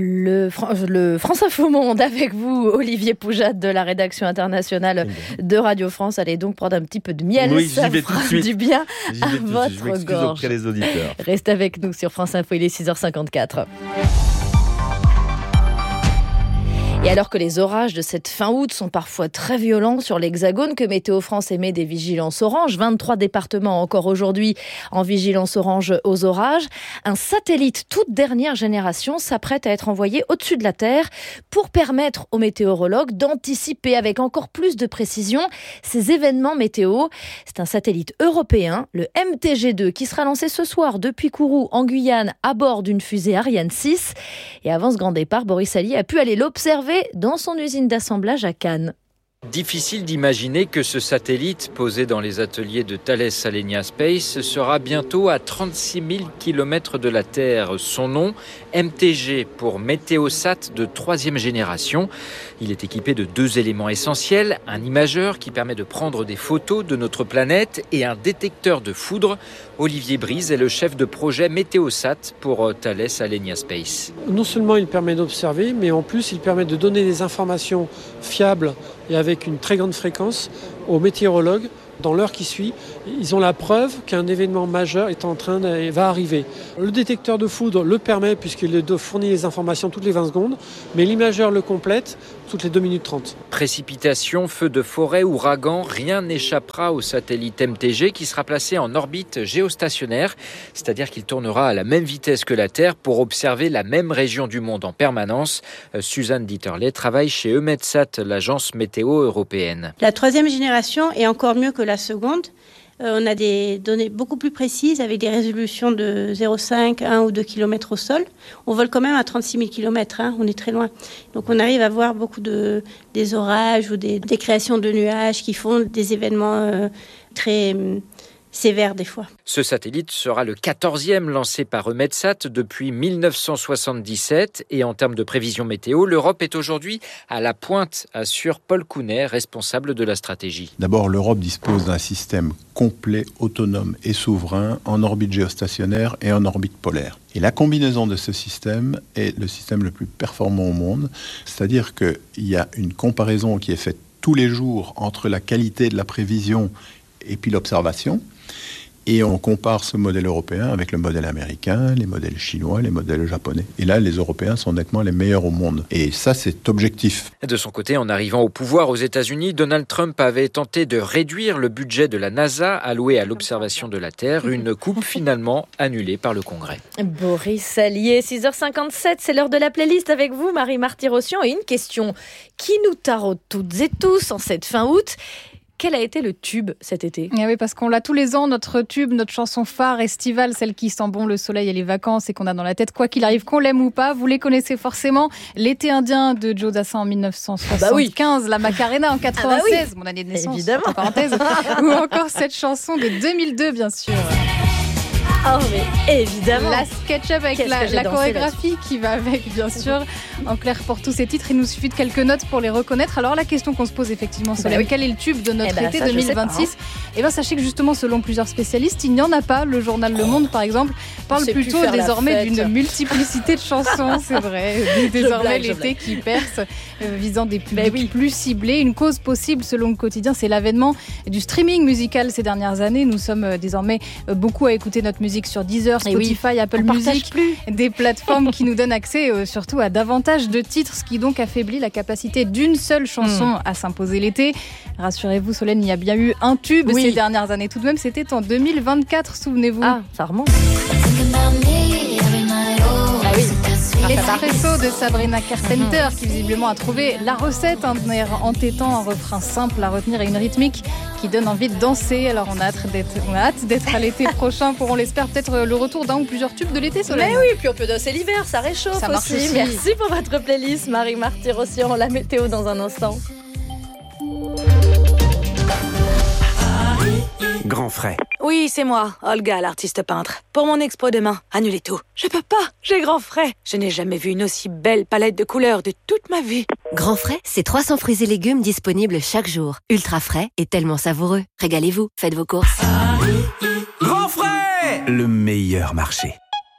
Le France Info Monde avec vous, Olivier Poujade de la rédaction internationale de Radio France. Allez donc prendre un petit peu de miel, ça fera du bien à votre gorge. Auprès des auditeurs. Restez avec nous sur France Info, il est 6h54. Et alors que les orages de cette fin août sont parfois très violents sur l'Hexagone, que Météo France émet des vigilances orange, 23 départements encore aujourd'hui en vigilance orange aux orages, un satellite toute dernière génération s'apprête à être envoyé au-dessus de la Terre pour permettre aux météorologues d'anticiper avec encore plus de précision ces événements météo. C'est un satellite européen, le MTG2, qui sera lancé ce soir depuis Kourou en Guyane à bord d'une fusée Ariane 6. Et avant ce grand départ, Boris Alli a pu aller l'observer dans son usine d'assemblage à Cannes. Difficile d'imaginer que ce satellite posé dans les ateliers de Thales Alenia Space sera bientôt à 36 000 km de la Terre. Son nom, MTG pour Météosat de 3e génération. Il est équipé de 2 éléments essentiels, un imageur qui permet de prendre des photos de notre planète et un détecteur de foudre. Olivier Brise est le chef de projet Météosat pour Thales Alenia Space. Non seulement il permet d'observer, mais en plus il permet de donner des informations fiables et avec une très grande fréquence aux météorologues. Dans l'heure qui suit, ils ont la preuve qu'un événement majeur va arriver. Le détecteur de foudre le permet puisqu'il fournit les informations toutes les 20 secondes, mais l'imageur le complète toutes les 2 minutes 30. Précipitations, feux de forêt, ouragans, rien n'échappera au satellite MTG qui sera placé en orbite géostationnaire, c'est-à-dire qu'il tournera à la même vitesse que la Terre pour observer la même région du monde en permanence. Suzanne Dieterle travaille chez EUMETSAT, l'agence météo européenne. La 3e génération est encore mieux que la seconde. On a des données beaucoup plus précises avec des résolutions de 0,5, 1 ou 2 km au sol. On vole quand même à 36 000 km, on est très loin. Donc on arrive à voir beaucoup des orages ou des créations de nuages qui font des événements très sévère des fois. Ce satellite sera le 14e lancé par EUMETSAT depuis 1977 et en termes de prévision météo, l'Europe est aujourd'hui à la pointe, assure Paul Counet, responsable de la stratégie. D'abord, l'Europe dispose d'un système complet, autonome et souverain en orbite géostationnaire et en orbite polaire. Et la combinaison de ce système est le système le plus performant au monde, c'est-à-dire qu'il y a une comparaison qui est faite tous les jours entre la qualité de la prévision et puis l'observation. Et on compare ce modèle européen avec le modèle américain, les modèles chinois, les modèles japonais. Et là, les Européens sont nettement les meilleurs au monde. Et ça, c'est objectif. De son côté, en arrivant au pouvoir aux États-Unis, Donald Trump avait tenté de réduire le budget de la NASA alloué à l'observation de la Terre. Une coupe finalement annulée par le Congrès. Boris Sallier, 6h57, c'est l'heure de la playlist avec vous, Marie-Marthe Rossian. Et une question qui nous taraude toutes et tous en cette fin août. Quel a été le tube cet été ? Oui, parce qu'on l'a tous les ans, notre tube, notre chanson phare estivale, celle qui sent bon le soleil et les vacances et qu'on a dans la tête, quoi qu'il arrive, qu'on l'aime ou pas. Vous les connaissez forcément. L'été indien de Joe Dassin en 1975, la Macarena en 96, mon année de naissance, évidemment. entre parenthèses, ou encore cette chanson de 2002, bien sûr. Oh, mais évidemment. La SketchUp avec la chorégraphie qui va avec, bien sûr. En clair, pour tous ces titres, il nous suffit de quelques notes pour les reconnaître. Alors, la question qu'on se pose effectivement, Solène, quel est le tube de notre été 2026 ? Sachez que justement, selon plusieurs spécialistes, il n'y en a pas. Le journal Le Monde, par exemple, parle plutôt désormais d'une multiplicité de chansons, c'est vrai. Désormais, l'été qui perce, visant des publics plus ciblés. Une cause possible, selon le quotidien, c'est l'avènement du streaming musical ces dernières années. Nous sommes désormais beaucoup à écouter notre musique sur Deezer, Spotify, Apple Music, des plateformes qui nous donnent accès surtout à davantage de titres, ce qui donc affaiblit la capacité d'une seule chanson à s'imposer l'été. Rassurez-vous, Solène, il y a bien eu un tube ces dernières années. Tout de même, c'était en 2024, souvenez-vous. Ah, ça remonte. Espresso de Sabrina Carpenter qui visiblement a trouvé la recette, un air entêtant, un refrain simple à retenir et une rythmique qui donne envie de danser. Alors on a hâte d'être à l'été prochain pour, on l'espère, peut-être le retour d'un ou plusieurs tubes de l'été, Solène. Mais oui, puis on peut danser l'hiver, ça réchauffe aussi. Merci pour votre playlist, Marie-Marthe Rossian. La météo dans un instant. Grand frais. Oui, c'est moi, Olga, l'artiste peintre. Pour mon expo demain, annulez tout. Je peux pas, j'ai grand frais. Je n'ai jamais vu une aussi belle palette de couleurs de toute ma vie. Grand frais, c'est 300 fruits et légumes disponibles chaque jour. Ultra frais et tellement savoureux. Régalez-vous, faites vos courses. Grand frais, le meilleur marché.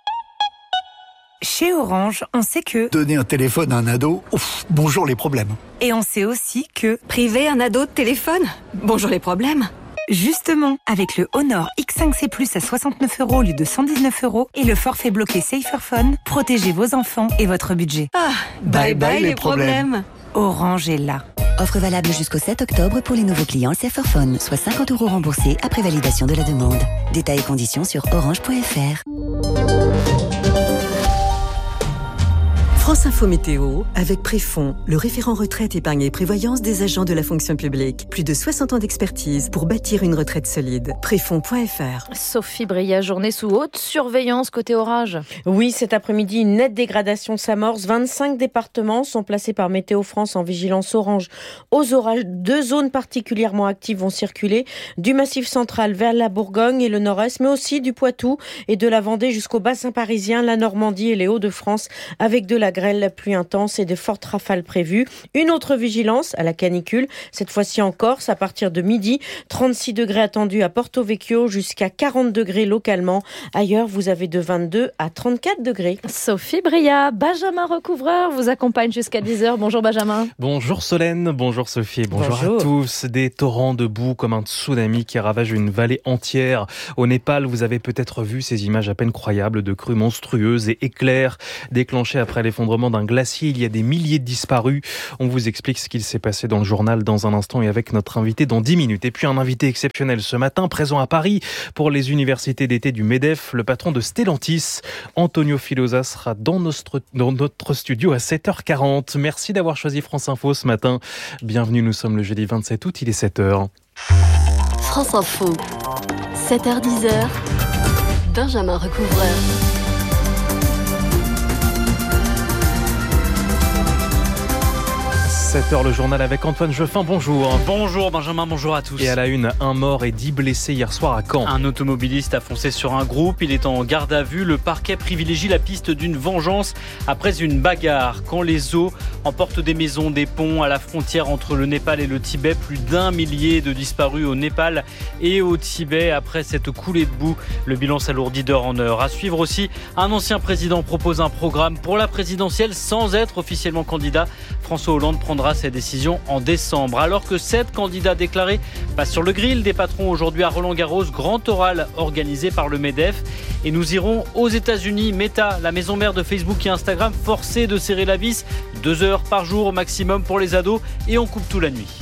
Chez Orange, on sait que donner un téléphone à un ado, bonjour les problèmes. Et on sait aussi que priver un ado de téléphone, bonjour les problèmes. Justement, avec le Honor X5C Plus à 69 € au lieu de 119 € et le forfait bloqué Saferphone, protégez vos enfants et votre budget. Ah, bye bye les problèmes. Orange est là. Offre valable jusqu'au 7 octobre pour les nouveaux clients Saferphone, soit 50 € remboursés après validation de la demande. Détails et conditions sur orange.fr. France Info Météo, avec Préfond, le référent retraite, épargne et prévoyance des agents de la fonction publique. Plus de 60 ans d'expertise pour bâtir une retraite solide. Préfond.fr. Sophie Bria, journée sous haute surveillance côté orage. Oui, cet après-midi, une nette dégradation s'amorce. 25 départements sont placés par Météo France en vigilance orange aux orages. 2 zones particulièrement actives vont circuler du Massif central vers la Bourgogne et le nord-est, mais aussi du Poitou et de la Vendée jusqu'au bassin parisien, la Normandie et les Hauts-de-France, avec de la grêle, la pluie intense et de fortes rafales prévues. Une autre vigilance à la canicule, cette fois-ci en Corse, à partir de midi. 36 degrés attendus à Porto Vecchio, jusqu'à 40 degrés localement. Ailleurs, vous avez de 22 à 34 degrés. Sophie Bria, Benjamin Recouvreur vous accompagne jusqu'à 10h. Bonjour Benjamin. Bonjour Solène, bonjour Sophie, bonjour à tous. Des torrents de boue comme un tsunami qui ravage une vallée entière. Au Népal, vous avez peut-être vu ces images à peine croyables de crues monstrueuses et éclairs déclenchés après l'effondrement d'un glacier. Il y a des milliers de disparus. On vous explique ce qu'il s'est passé dans le journal dans un instant et avec notre invité dans 10 minutes. Et puis un invité exceptionnel ce matin, présent à Paris pour les universités d'été du MEDEF, le patron de Stellantis, Antonio Filosa, sera dans notre studio à 7h40. Merci d'avoir choisi France Info ce matin. Bienvenue, nous sommes le jeudi 27 août, il est 7h. France Info, 7h-10h, Benjamin Recouvreur. 7h, le journal avec Antoine Jeffin, bonjour. Bonjour Benjamin, bonjour à tous. Et à la une, un mort et 10 blessés hier soir à Caen. Un automobiliste a foncé sur un groupe, il est en garde à vue. Le parquet privilégie la piste d'une vengeance après une bagarre. Quand les eaux emportent des maisons, des ponts à la frontière entre le Népal et le Tibet, plus d'1 millier de disparus au Népal et au Tibet après cette coulée de boue. Le bilan s'alourdit d'heure en heure. À suivre aussi, un ancien président propose un programme pour la présidentielle sans être officiellement candidat. François Hollande prendra ses décisions en décembre. Alors que 7 candidats déclarés passent sur le grill des patrons aujourd'hui à Roland-Garros, grand oral organisé par le MEDEF. Et nous irons aux États-Unis. Meta, la maison mère de Facebook et Instagram, forcée de serrer la vis. 2 heures par jour au maximum pour les ados et on coupe tout la nuit.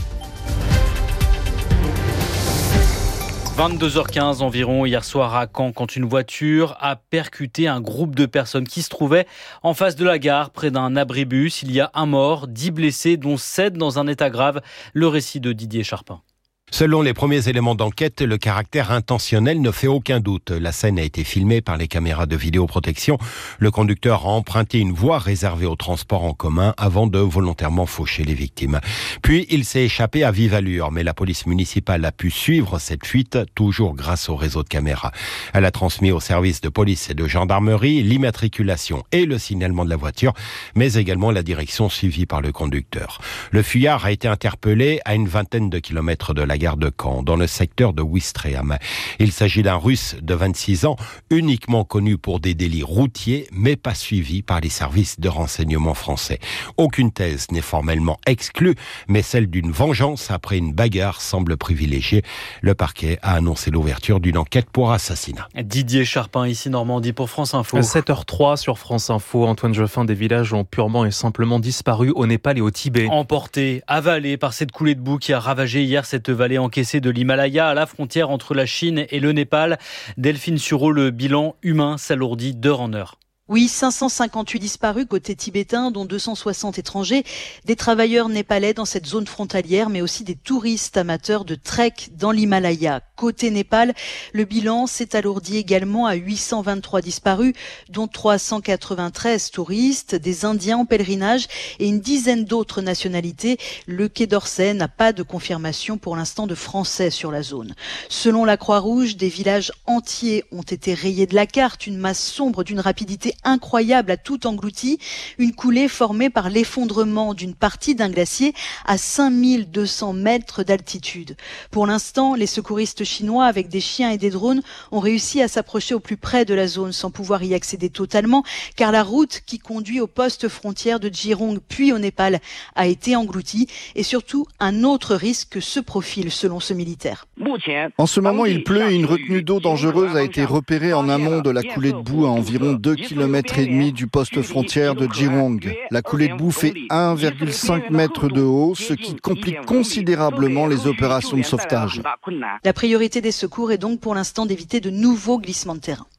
22h15 environ hier soir à Caen, quand une voiture a percuté un groupe de personnes qui se trouvaient en face de la gare près d'un abribus. Il y a un mort, 10 blessés dont 7 dans un état grave. Le récit de Didier Charpin. Selon les premiers éléments d'enquête, le caractère intentionnel ne fait aucun doute. La scène a été filmée par les caméras de vidéoprotection. Le conducteur a emprunté une voie réservée au transport en commun avant de volontairement faucher les victimes. Puis, il s'est échappé à vive allure, mais la police municipale a pu suivre cette fuite, toujours grâce au réseau de caméras. Elle a transmis aux services de police et de gendarmerie l'immatriculation et le signalement de la voiture, mais également la direction suivie par le conducteur. Le fuyard a été interpellé à une vingtaine de kilomètres de la gare de Caen, dans le secteur de Ouistreham. Il s'agit d'un Russe de 26 ans, uniquement connu pour des délits routiers, mais pas suivi par les services de renseignement français. Aucune thèse n'est formellement exclue, mais celle d'une vengeance après une bagarre semble privilégiée. Le parquet a annoncé l'ouverture d'une enquête pour assassinat. Didier Charpin, ici Normandie, pour France Info. 7h03 sur France Info. Antoine Jeffin, des villages ont purement et simplement disparu au Népal et au Tibet. Emportés, avalés par cette coulée de boue qui a ravagé hier cette vallée encaissée de l'Himalaya à la frontière entre la Chine et le Népal. Delphine Sureau, le bilan humain s'alourdit d'heure en heure. Oui, 558 disparus côté tibétain, dont 260 étrangers, des travailleurs népalais dans cette zone frontalière, mais aussi des touristes amateurs de trek dans l'Himalaya. Côté Népal, le bilan s'est alourdi également à 823 disparus, dont 393 touristes, des Indiens en pèlerinage et une dizaine d'autres nationalités. Le Quai d'Orsay n'a pas de confirmation pour l'instant de Français sur la zone. Selon la Croix-Rouge, des villages entiers ont été rayés de la carte, une masse sombre d'une rapidité incroyable a tout englouti, une coulée formée par l'effondrement d'une partie d'un glacier à 5200 mètres d'altitude. Pour l'instant, les secouristes chinois avec des chiens et des drones ont réussi à s'approcher au plus près de la zone sans pouvoir y accéder totalement, car la route qui conduit au poste frontière de Jirong puis au Népal a été engloutie et surtout un autre risque se profile selon ce militaire. En ce moment, il pleut et une retenue d'eau dangereuse a été repérée en amont de la coulée de boue à environ 2 km et demi du poste frontière de Jirong. La coulée de boue fait 1,5 mètre de haut, ce qui complique considérablement les opérations de sauvetage. La priorité des secours est donc pour l'instant d'éviter de nouveaux glissements de terrain.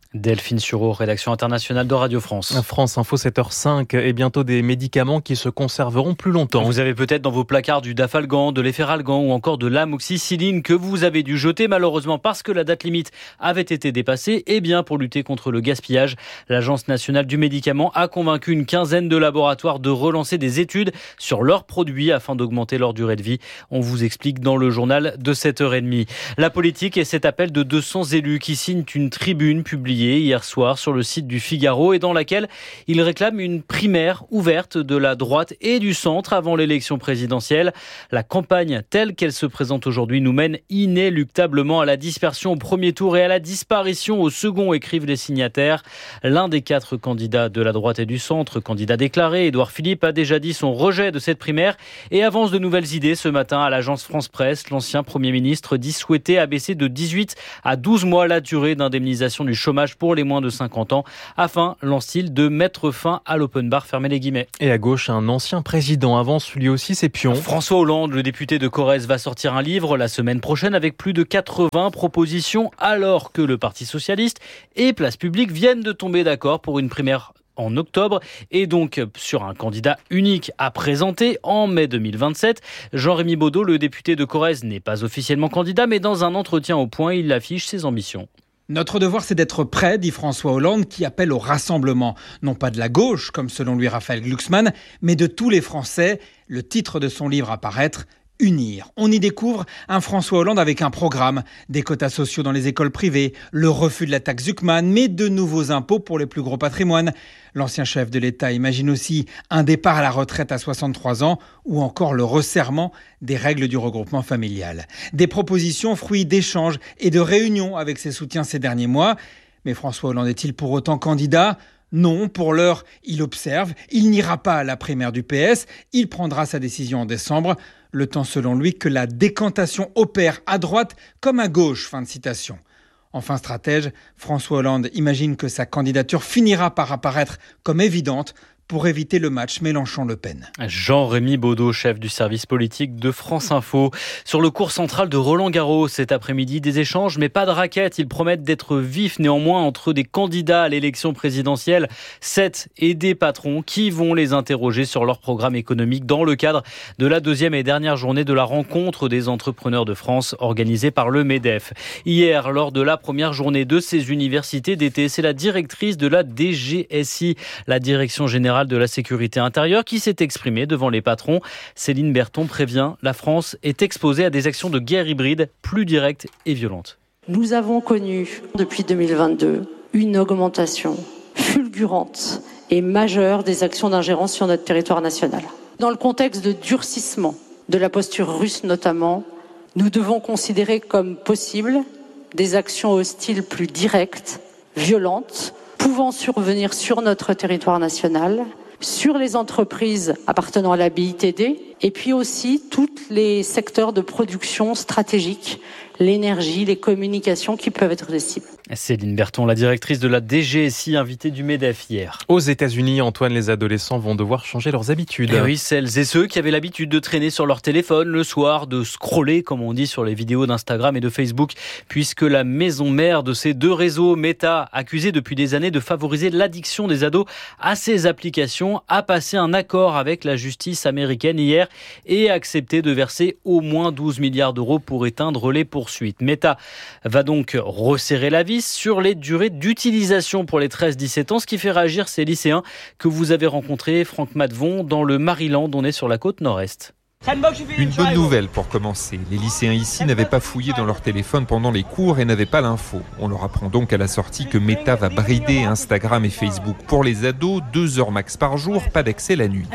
Delphine Sureau, rédaction internationale de Radio France. France Info 7h05 et bientôt des médicaments qui se conserveront plus longtemps. Vous avez peut-être dans vos placards du Dafalgan, de l'Efferalgan ou encore de l'amoxicilline que vous avez dû jeter malheureusement parce que la date limite avait été dépassée. Et bien pour lutter contre le gaspillage, l'Agence nationale du médicament a convaincu une quinzaine de laboratoires de relancer des études sur leurs produits afin d'augmenter leur durée de vie. On vous explique dans le journal de 7h30. La politique et cet appel de 200 élus qui signent une tribune publiée hier soir sur le site du Figaro et dans laquelle ils réclament une primaire ouverte de la droite et du centre avant l'élection présidentielle. La campagne telle qu'elle se présente aujourd'hui nous mène inéluctablement à la dispersion au premier tour et à la disparition au second, écrivent les signataires. L'un des 4 candidats de la droite et du centre, candidat déclaré, Édouard Philippe, a déjà dit son rejet de cette primaire et avance de nouvelles idées ce matin à l'agence France Presse. L'ancien Premier ministre dit souhaiter abaisser de 18 à 12 mois la durée d'indemnisation du chômage pour les moins de 50 ans, afin, lance-t-il, de mettre fin à l'open bar, fermez les guillemets. Et à gauche, un ancien président avance lui aussi ses pions. François Hollande, le député de Corrèze, va sortir un livre la semaine prochaine avec plus de 80 propositions, alors que le Parti socialiste et Place Publique viennent de tomber d'accord pour une primaire en octobre et donc sur un candidat unique à présenter en mai 2027. Jean-Rémy Baudot, le député de Corrèze, n'est pas officiellement candidat, mais dans un entretien au Point, il affiche ses ambitions. Notre devoir, c'est d'être prêt, dit François Hollande, qui appelle au rassemblement. Non pas de la gauche, comme selon lui Raphaël Glucksmann, mais de tous les Français. Le titre de son livre à paraître, Unir. On y découvre un François Hollande avec un programme, des quotas sociaux dans les écoles privées, le refus de la taxe Zuckman, mais de nouveaux impôts pour les plus gros patrimoines. L'ancien chef de l'État imagine aussi un départ à la retraite à 63 ans ou encore le resserrement des règles du regroupement familial. Des propositions fruits d'échanges et de réunions avec ses soutiens ces derniers mois. Mais François Hollande est-il pour autant candidat ? Non, pour l'heure, il observe, il n'ira pas à la primaire du PS, il prendra sa décision en décembre. Le temps, selon lui, que la décantation opère à droite comme à gauche. Fin de citation. Enfin stratège, François Hollande imagine que sa candidature finira par apparaître comme évidente pour éviter le match Mélenchon-Le Pen. Jean-Rémy Baudot, chef du service politique de France Info. Sur le court central de Roland-Garros, cet après-midi, des échanges, mais pas de raquettes. Ils promettent d'être vifs néanmoins entre des candidats à l'élection présidentielle, 7 et des patrons qui vont les interroger sur leur programme économique dans le cadre de la 2e et dernière journée de la rencontre des entrepreneurs de France organisée par le MEDEF. Hier, lors de la première journée de ces universités d'été, c'est la directrice de la DGSI, la Direction Générale de la Sécurité Intérieure, qui s'est exprimée devant les patrons. Céline Berton prévient, la France est exposée à des actions de guerre hybride plus directes et violentes. Nous avons connu depuis 2022 une augmentation fulgurante et majeure des actions d'ingérence sur notre territoire national. Dans le contexte de durcissement de la posture russe notamment, nous devons considérer comme possible des actions hostiles plus directes, violentes, pouvant survenir sur notre territoire national, sur les entreprises appartenant à la BITD, et puis aussi tous les secteurs de production stratégiques, l'énergie, les communications qui peuvent être des cibles. Céline Berton, la directrice de la DGSI, invitée du MEDEF hier. Aux États-Unis, Antoine, les adolescents vont devoir changer leurs habitudes. Et oui, celles et ceux qui avaient l'habitude de traîner sur leur téléphone le soir, de scroller, comme on dit, sur les vidéos d'Instagram et de Facebook, puisque la maison mère de ces deux réseaux, Meta, accusée depuis des années de favoriser l'addiction des ados à ces applications, a passé un accord avec la justice américaine hier et a accepté de verser au moins 12 milliards d'euros pour éteindre les poursuites. Meta va donc resserrer la vis sur les durées d'utilisation pour les 13-17 ans, ce qui fait réagir ces lycéens que vous avez rencontrés, Franck Matvon, dans le Maryland. On est sur la côte nord-est. Une bonne nouvelle pour commencer. Les lycéens ici n'avaient pas fouillé dans leur téléphone pendant les cours et n'avaient pas l'info. On leur apprend donc à la sortie que Meta va brider Instagram et Facebook. Pour les ados, 2 heures max par jour, pas d'accès la nuit.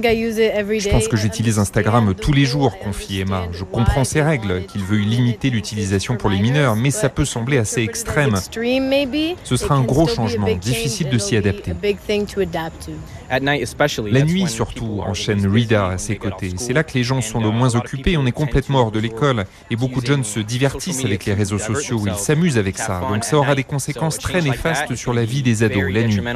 Je pense que j'utilise Instagram tous les jours, confie Emma. Je comprends ces règles, qu'il veuille limiter l'utilisation pour les mineurs, mais ça peut sembler assez extrême. Ce sera un gros changement, difficile de s'y adapter. La nuit surtout, enchaîne Rida à ses côtés. C'est là que que les gens sont le moins occupés, on est complètement hors de l'école. Et beaucoup de jeunes se divertissent avec les réseaux sociaux, ils s'amusent avec ça. Donc ça aura des conséquences très néfastes sur la vie des ados la nuit.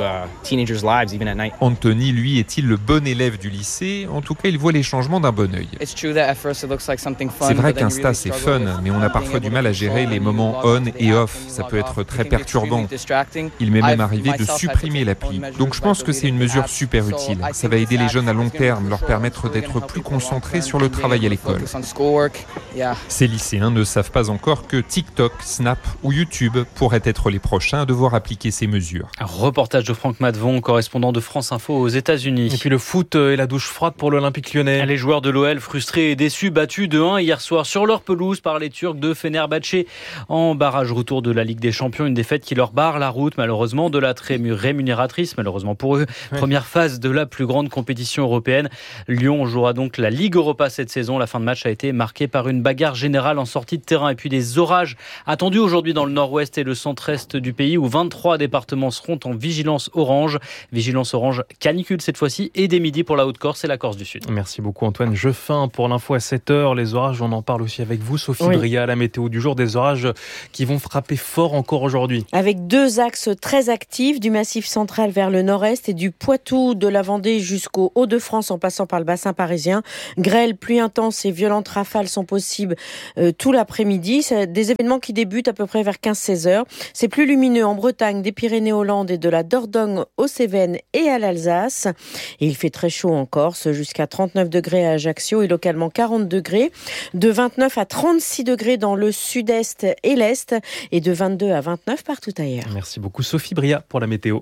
Anthony, lui, est-il le bon élève du lycée ? En tout cas, il voit les changements d'un bon œil. C'est vrai qu'Insta, c'est fun, mais on a parfois du mal à gérer les moments on et off. Ça peut être très perturbant. Il m'est même arrivé de supprimer l'appli. Donc je pense que c'est une mesure super utile. Ça va aider les jeunes à long terme, leur permettre d'être plus concentrés sur le travail à l'école. Ces lycéens ne savent pas encore que TikTok, Snap ou YouTube pourraient être les prochains à devoir appliquer ces mesures. Un reportage de Franck Madvon, correspondant de France Info aux États-Unis. Et puis le foot et la douche froide pour l'Olympique Lyonnais. Les joueurs de l'OL frustrés et déçus, battus 2-1 hier soir sur leur pelouse par les Turcs de Fenerbahçe en barrage retour de la Ligue des Champions. Une défaite qui leur barre la route malheureusement de la très rémunératrice, malheureusement pour eux. Ouais. Première phase de la plus grande compétition européenne. Lyon jouera donc la Ligue Europa cette saison. La fin de match a été marquée par une bagarre générale en sortie de terrain et puis des orages attendus aujourd'hui dans le nord-ouest et le centre-est du pays où 23 départements seront en vigilance orange. Vigilance orange canicule cette fois-ci et dès midi pour la Haute-Corse et la Corse du Sud. Merci beaucoup Antoine Jeffin pour l'info à 7h. Les orages, on en parle aussi avec vous Sophie Bria, la météo du jour. Des orages qui vont frapper fort encore aujourd'hui. Avec 2 axes très actifs du Massif central vers le nord-est et du Poitou de la Vendée jusqu'au Hauts-de-France en passant par le bassin parisien. Grêle, pluie intense et violentes rafales sont possibles tout l'après-midi. C'est des événements qui débutent à peu près vers 15-16 heures. C'est plus lumineux en Bretagne, des Pyrénées-Hollandes et de la Dordogne aux Cévennes et à l'Alsace. Et il fait très chaud en Corse, jusqu'à 39 degrés à Ajaccio et localement 40 degrés. De 29 à 36 degrés dans le sud-est et l'est et de 22 à 29 partout ailleurs. Merci beaucoup Sophie Bria pour la météo.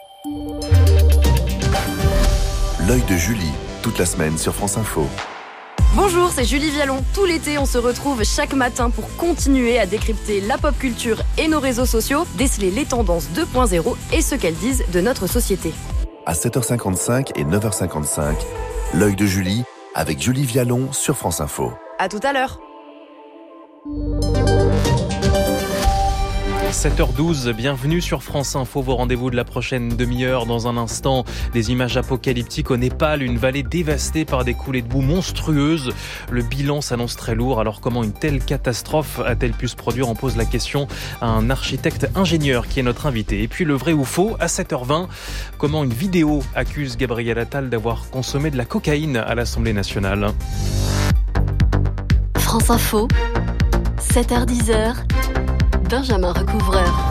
L'œil de Julie, toute la semaine sur France Info. Bonjour, c'est Julie Vialon. Tout l'été, on se retrouve chaque matin pour continuer à décrypter la pop culture et nos réseaux sociaux, déceler les tendances 2.0 et ce qu'elles disent de notre société. À 7h55 et 9h55, l'œil de Julie avec Julie Vialon sur France Info. À tout à l'heure. 7h12, bienvenue sur France Info, vos rendez-vous de la prochaine demi-heure. Dans un instant, des images apocalyptiques au Népal, une vallée dévastée par des coulées de boue monstrueuses. Le bilan s'annonce très lourd, alors comment une telle catastrophe a-t-elle pu se produire ? On pose la question à un architecte ingénieur qui est notre invité. Et puis le vrai ou faux, à 7h20, comment une vidéo accuse Gabriel Attal d'avoir consommé de la cocaïne à l'Assemblée nationale. France Info, 7h10. Benjamin Recouvreur.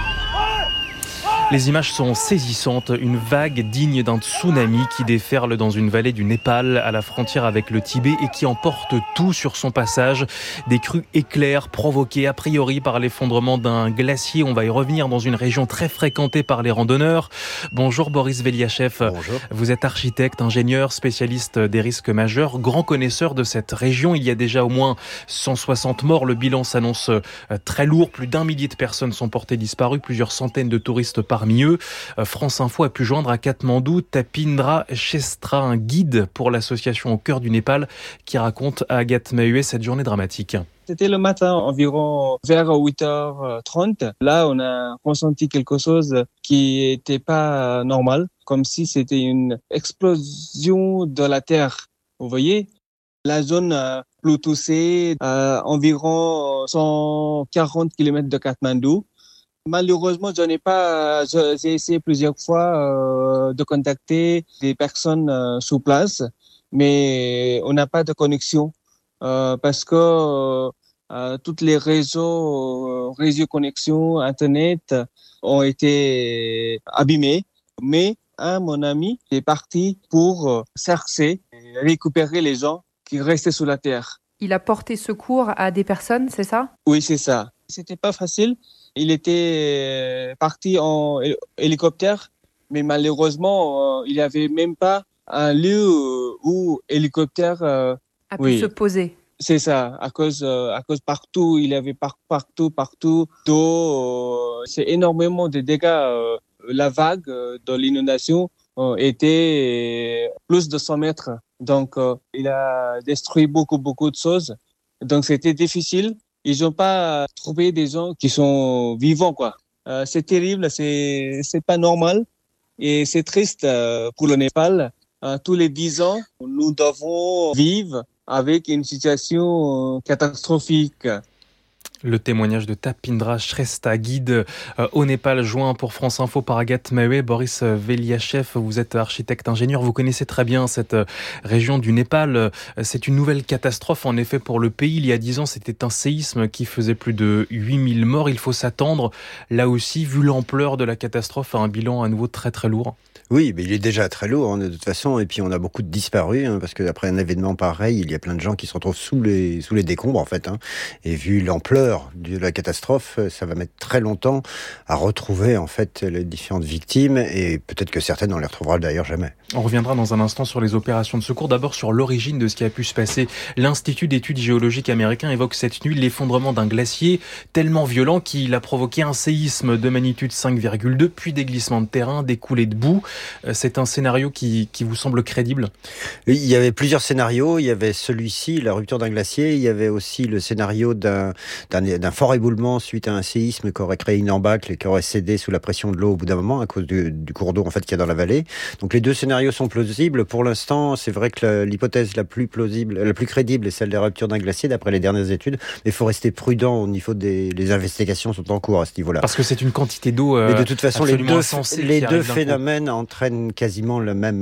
Les images sont saisissantes. Une vague digne d'un tsunami qui déferle dans une vallée du Népal à la frontière avec le Tibet et qui emporte tout sur son passage. Des crues éclairs provoquées a priori par l'effondrement d'un glacier. On va y revenir dans une région très fréquentée par les randonneurs. Bonjour Boris Veliachev. Bonjour. Vous êtes architecte, ingénieur, spécialiste des risques majeurs, grand connaisseur de cette région. Il y a déjà au moins 160 morts. Le bilan s'annonce très lourd. Plus d'1 millier de personnes sont portées disparues. Plusieurs centaines de touristes parmi eux. France Info a pu joindre à Katmandou Tapindra Chestra, un guide pour l'association Au cœur du Népal, qui raconte à Agathe Mahuet cette journée dramatique. C'était le matin, environ vers 8h30. Là, on a ressenti quelque chose qui n'était pas normal, comme si c'était une explosion de la Terre. Vous voyez ? La zone Ploutoussé, environ 140 km de Katmandou. Malheureusement, j'ai essayé plusieurs fois de contacter des personnes sur place, mais on n'a pas de connexion parce que toutes les réseaux connexion Internet ont été abîmés. Mais mon ami est parti pour chercher et récupérer les gens qui restaient sous la terre. Il a porté secours à des personnes, c'est ça ? Oui, c'est ça. C'était pas facile. Il était parti en hélicoptère, mais malheureusement, il n'y avait même pas un lieu où hélicoptère a pu se poser. C'est ça, à cause partout, il y avait partout d'eau. C'est énormément de dégâts. La vague de l'inondation était plus de 100 mètres. Donc, il a détruit beaucoup de choses. Donc, c'était difficile. Ils n'ont pas trouvé des gens qui sont vivants, quoi. C'est terrible, c'est pas normal. Et c'est triste pour le Népal. tous les 10 ans, nous devons vivre avec une situation catastrophique. Le témoignage de Tapindra Shrestha, guide au Népal, joint pour France Info par Agathe Mahé. Boris Veliachev, vous êtes architecte ingénieur, vous connaissez très bien cette région du Népal. C'est une nouvelle catastrophe en effet pour le pays. Il y a 10 ans, c'était un séisme qui faisait plus de 8000 morts. Il faut s'attendre, là aussi, vu l'ampleur de la catastrophe, à un bilan à nouveau très très lourd. Oui, mais il est déjà très lourd de toute façon, et puis on a beaucoup de disparus, parce qu'après un événement pareil, il y a plein de gens qui se retrouvent sous les décombres en fait, et vu l'ampleur de la catastrophe, ça va mettre très longtemps à retrouver en fait les différentes victimes, et peut-être que certaines on les retrouvera d'ailleurs jamais. On reviendra dans un instant sur les opérations de secours, d'abord sur l'origine de ce qui a pu se passer. L'Institut d'études géologiques américain évoque cette nuit l'effondrement d'un glacier tellement violent qu'il a provoqué un séisme de magnitude 5,2, puis des glissements de terrain, des coulées de boue. C'est un scénario qui vous semble crédible ? Il y avait plusieurs scénarios. Il y avait celui-ci, la rupture d'un glacier. Il y avait aussi le scénario d'un fort éboulement suite à un séisme qui aurait créé une embâcle et qui aurait cédé sous la pression de l'eau au bout d'un moment à cause du cours d'eau en fait qu'il y a dans la vallée. Donc les deux scénarios sont plausibles. Pour l'instant, c'est vrai que l'hypothèse la plus plausible, la plus crédible est celle de la rupture d'un glacier d'après les dernières études. Mais il faut rester prudent au niveau les investigations sont en cours à ce niveau-là. Parce que c'est une quantité d'eau. Mais de toute façon, les deux phénomènes entraîne quasiment la même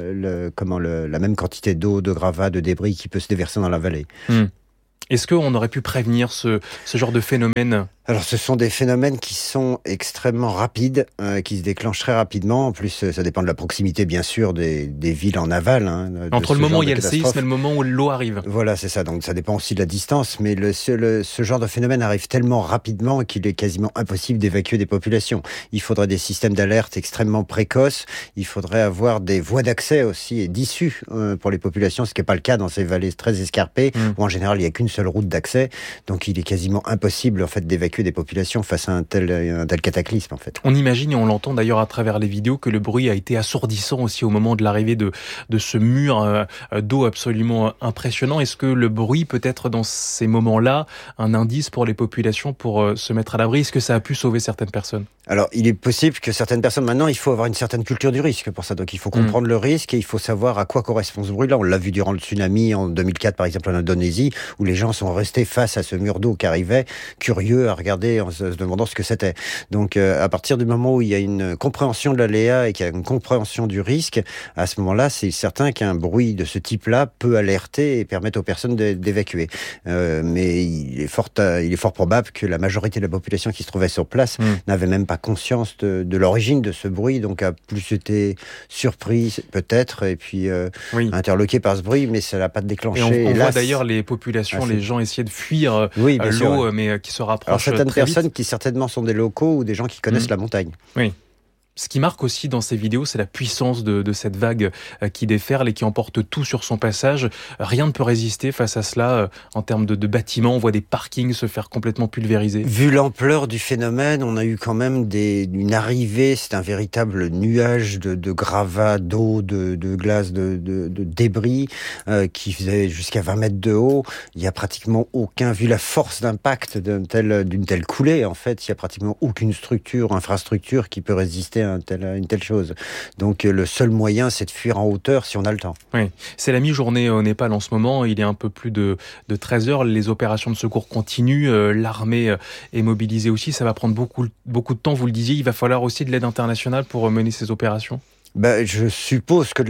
quantité d'eau, de gravats, de débris qui peut se déverser dans la vallée. Est-ce qu'on aurait pu prévenir ce genre de phénomène ? Alors, ce sont des phénomènes qui sont extrêmement rapides, qui se déclenchent très rapidement. En plus, ça dépend de la proximité, bien sûr, des villes en aval. Entre le moment où il y a le séisme et le moment où l'eau arrive. Voilà, c'est ça. Donc, ça dépend aussi de la distance. Mais ce genre de phénomène arrive tellement rapidement qu'il est quasiment impossible d'évacuer des populations. Il faudrait des systèmes d'alerte extrêmement précoces. Il faudrait avoir des voies d'accès aussi et d'issue pour les populations, ce qui n'est pas le cas dans ces vallées très escarpées, où en général, il n'y a qu'une seule route d'accès. Donc, il est quasiment impossible, en fait, d'évacuer des populations face à un tel cataclysme en fait. On imagine et on l'entend d'ailleurs à travers les vidéos que le bruit a été assourdissant aussi au moment de l'arrivée de ce mur d'eau absolument impressionnant. Est-ce que le bruit peut être dans ces moments-là un indice pour les populations pour se mettre à l'abri ? Est-ce que ça a pu sauver certaines personnes ? Alors, il est possible que certaines personnes, maintenant, il faut avoir une certaine culture du risque pour ça. Donc, il faut comprendre le risque et il faut savoir à quoi correspond ce bruit-là. On l'a vu durant le tsunami en 2004, par exemple, en Indonésie, où les gens sont restés face à ce mur d'eau qui arrivait, curieux à regarder en se demandant ce que c'était. Donc, à partir du moment où il y a une compréhension de l'aléa et qu'il y a une compréhension du risque, à ce moment-là, c'est certain qu'un bruit de ce type-là peut alerter et permettre aux personnes d'évacuer. Mais il est fort probable que la majorité de la population qui se trouvait sur place n'avait même pas conscience de l'origine de ce bruit, donc a plus été surpris peut-être et puis interloqué par ce bruit, mais ça l'a pas déclenché. Et on voit d'ailleurs les populations, les gens essayer de fuir l'eau, mais qui se rapprochent. Alors certaines personnes qui certainement sont des locaux ou des gens qui connaissent la montagne. Oui. Ce qui marque aussi dans ces vidéos, c'est la puissance de cette vague qui déferle et qui emporte tout sur son passage. Rien ne peut résister face à cela en termes de bâtiments. On voit des parkings se faire complètement pulvériser. Vu l'ampleur du phénomène, on a eu quand même une arrivée. C'est un véritable nuage de gravats, d'eau, de glace, de débris qui faisait jusqu'à 20 mètres de haut. Il y a pratiquement vu la force d'impact d'une telle coulée, en fait, il y a pratiquement aucune infrastructure qui peut résister une telle chose. Donc le seul moyen, c'est de fuir en hauteur si on a le temps. Oui, c'est la mi-journée au Népal en ce moment. Il est un peu plus de 13 heures. Les opérations de secours continuent. L'armée est mobilisée aussi. Ça va prendre beaucoup de temps. Vous le disiez, il va falloir aussi de l'aide internationale pour mener ces opérations. Je suppose que de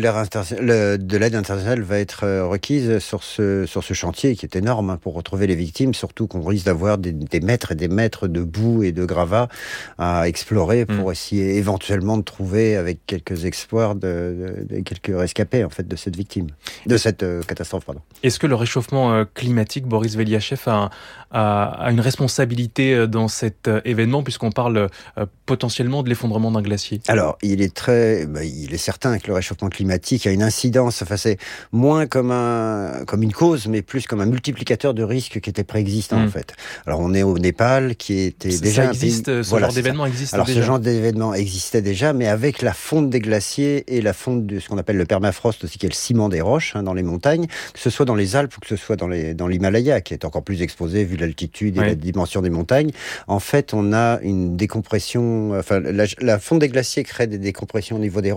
l'aide internationale va être requise sur ce chantier qui est énorme pour retrouver les victimes, surtout qu'on risque d'avoir des mètres et des mètres de boue et de gravats à explorer pour essayer éventuellement de trouver avec quelques espoirs de quelques rescapés en fait de cette victime, de cette catastrophe. Pardon. Est-ce que le réchauffement climatique, Boris Veliachev, a une responsabilité dans cet événement puisqu'on parle potentiellement de l'effondrement d'un glacier ? Alors, il est certain que le réchauffement climatique a une incidence, c'est moins comme une cause, mais plus comme un multiplicateur de risques qui était préexistant en fait. Alors on est au Népal, qui était déjà ce genre d'événement existe déjà. Alors ce genre d'événement existait déjà, mais avec la fonte des glaciers et la fonte de ce qu'on appelle le permafrost aussi, qui est le ciment des roches dans les montagnes, que ce soit dans les Alpes ou que ce soit dans l'Himalaya, qui est encore plus exposé vu l'altitude et la dimension des montagnes. En fait, on a une décompression. Enfin, la fonte des glaciers crée des décompressions au niveau des roches.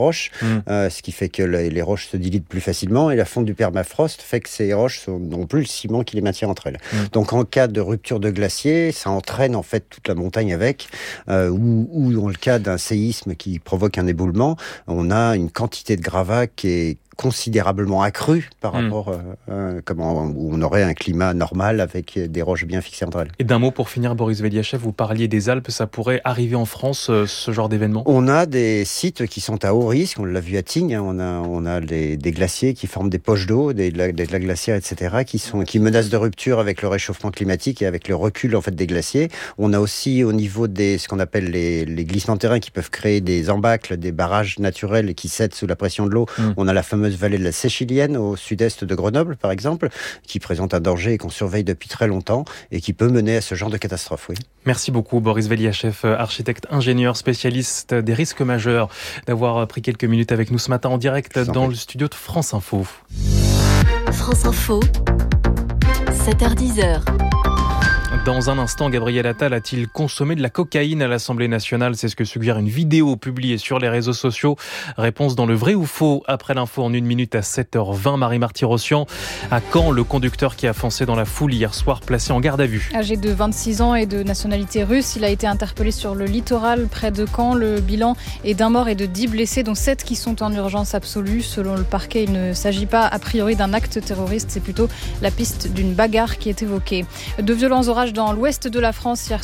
roches, ce qui fait que les roches se diluent plus facilement, et la fonte du permafrost fait que ces roches n'ont plus le ciment qui les maintient entre elles. Donc en cas de rupture de glacier, ça entraîne en fait toute la montagne avec, ou dans le cas d'un séisme qui provoque un éboulement, on a une quantité de gravats qui est considérablement accru par rapport où on aurait un climat normal avec des roches bien fixées entre elles. Et d'un mot pour finir, Boris Veliachev, vous parliez des Alpes, ça pourrait arriver en France, ce genre d'événement ? On a des sites qui sont à haut risque, on l'a vu à Tignes, on a des glaciers qui forment des poches d'eau, des lacs glaciaires, etc., qui menacent de rupture avec le réchauffement climatique et avec le recul en fait des glaciers. On a aussi au niveau ce qu'on appelle les glissements de terrain qui peuvent créer des embâcles, des barrages naturels qui cèdent sous la pression de l'eau. On a la fameuse vallée de la Séchilienne au sud-est de Grenoble, par exemple, qui présente un danger et qu'on surveille depuis très longtemps et qui peut mener à ce genre de catastrophe. Oui. Merci beaucoup, Boris Veliachev, architecte, ingénieur, spécialiste des risques majeurs, d'avoir pris quelques minutes avec nous ce matin en direct dans le studio de France Info. France Info, 7h10. Dans un instant, Gabriel Attal a-t-il consommé de la cocaïne à l'Assemblée nationale ? C'est ce que suggère une vidéo publiée sur les réseaux sociaux. Réponse dans le vrai ou faux après l'info en 1 minute à 7h20. Marie-Marty Rossian, à Caen, le conducteur qui a foncé dans la foule hier soir placé en garde à vue. Âgé de 26 ans et de nationalité russe, il a été interpellé sur le littoral près de Caen. Le bilan est d'1 mort et de 10 blessés, dont 7 qui sont en urgence absolue. Selon le parquet, il ne s'agit pas a priori d'un acte terroriste, c'est plutôt la piste d'une bagarre qui est évoquée. De violents orages dans l'ouest de la France hier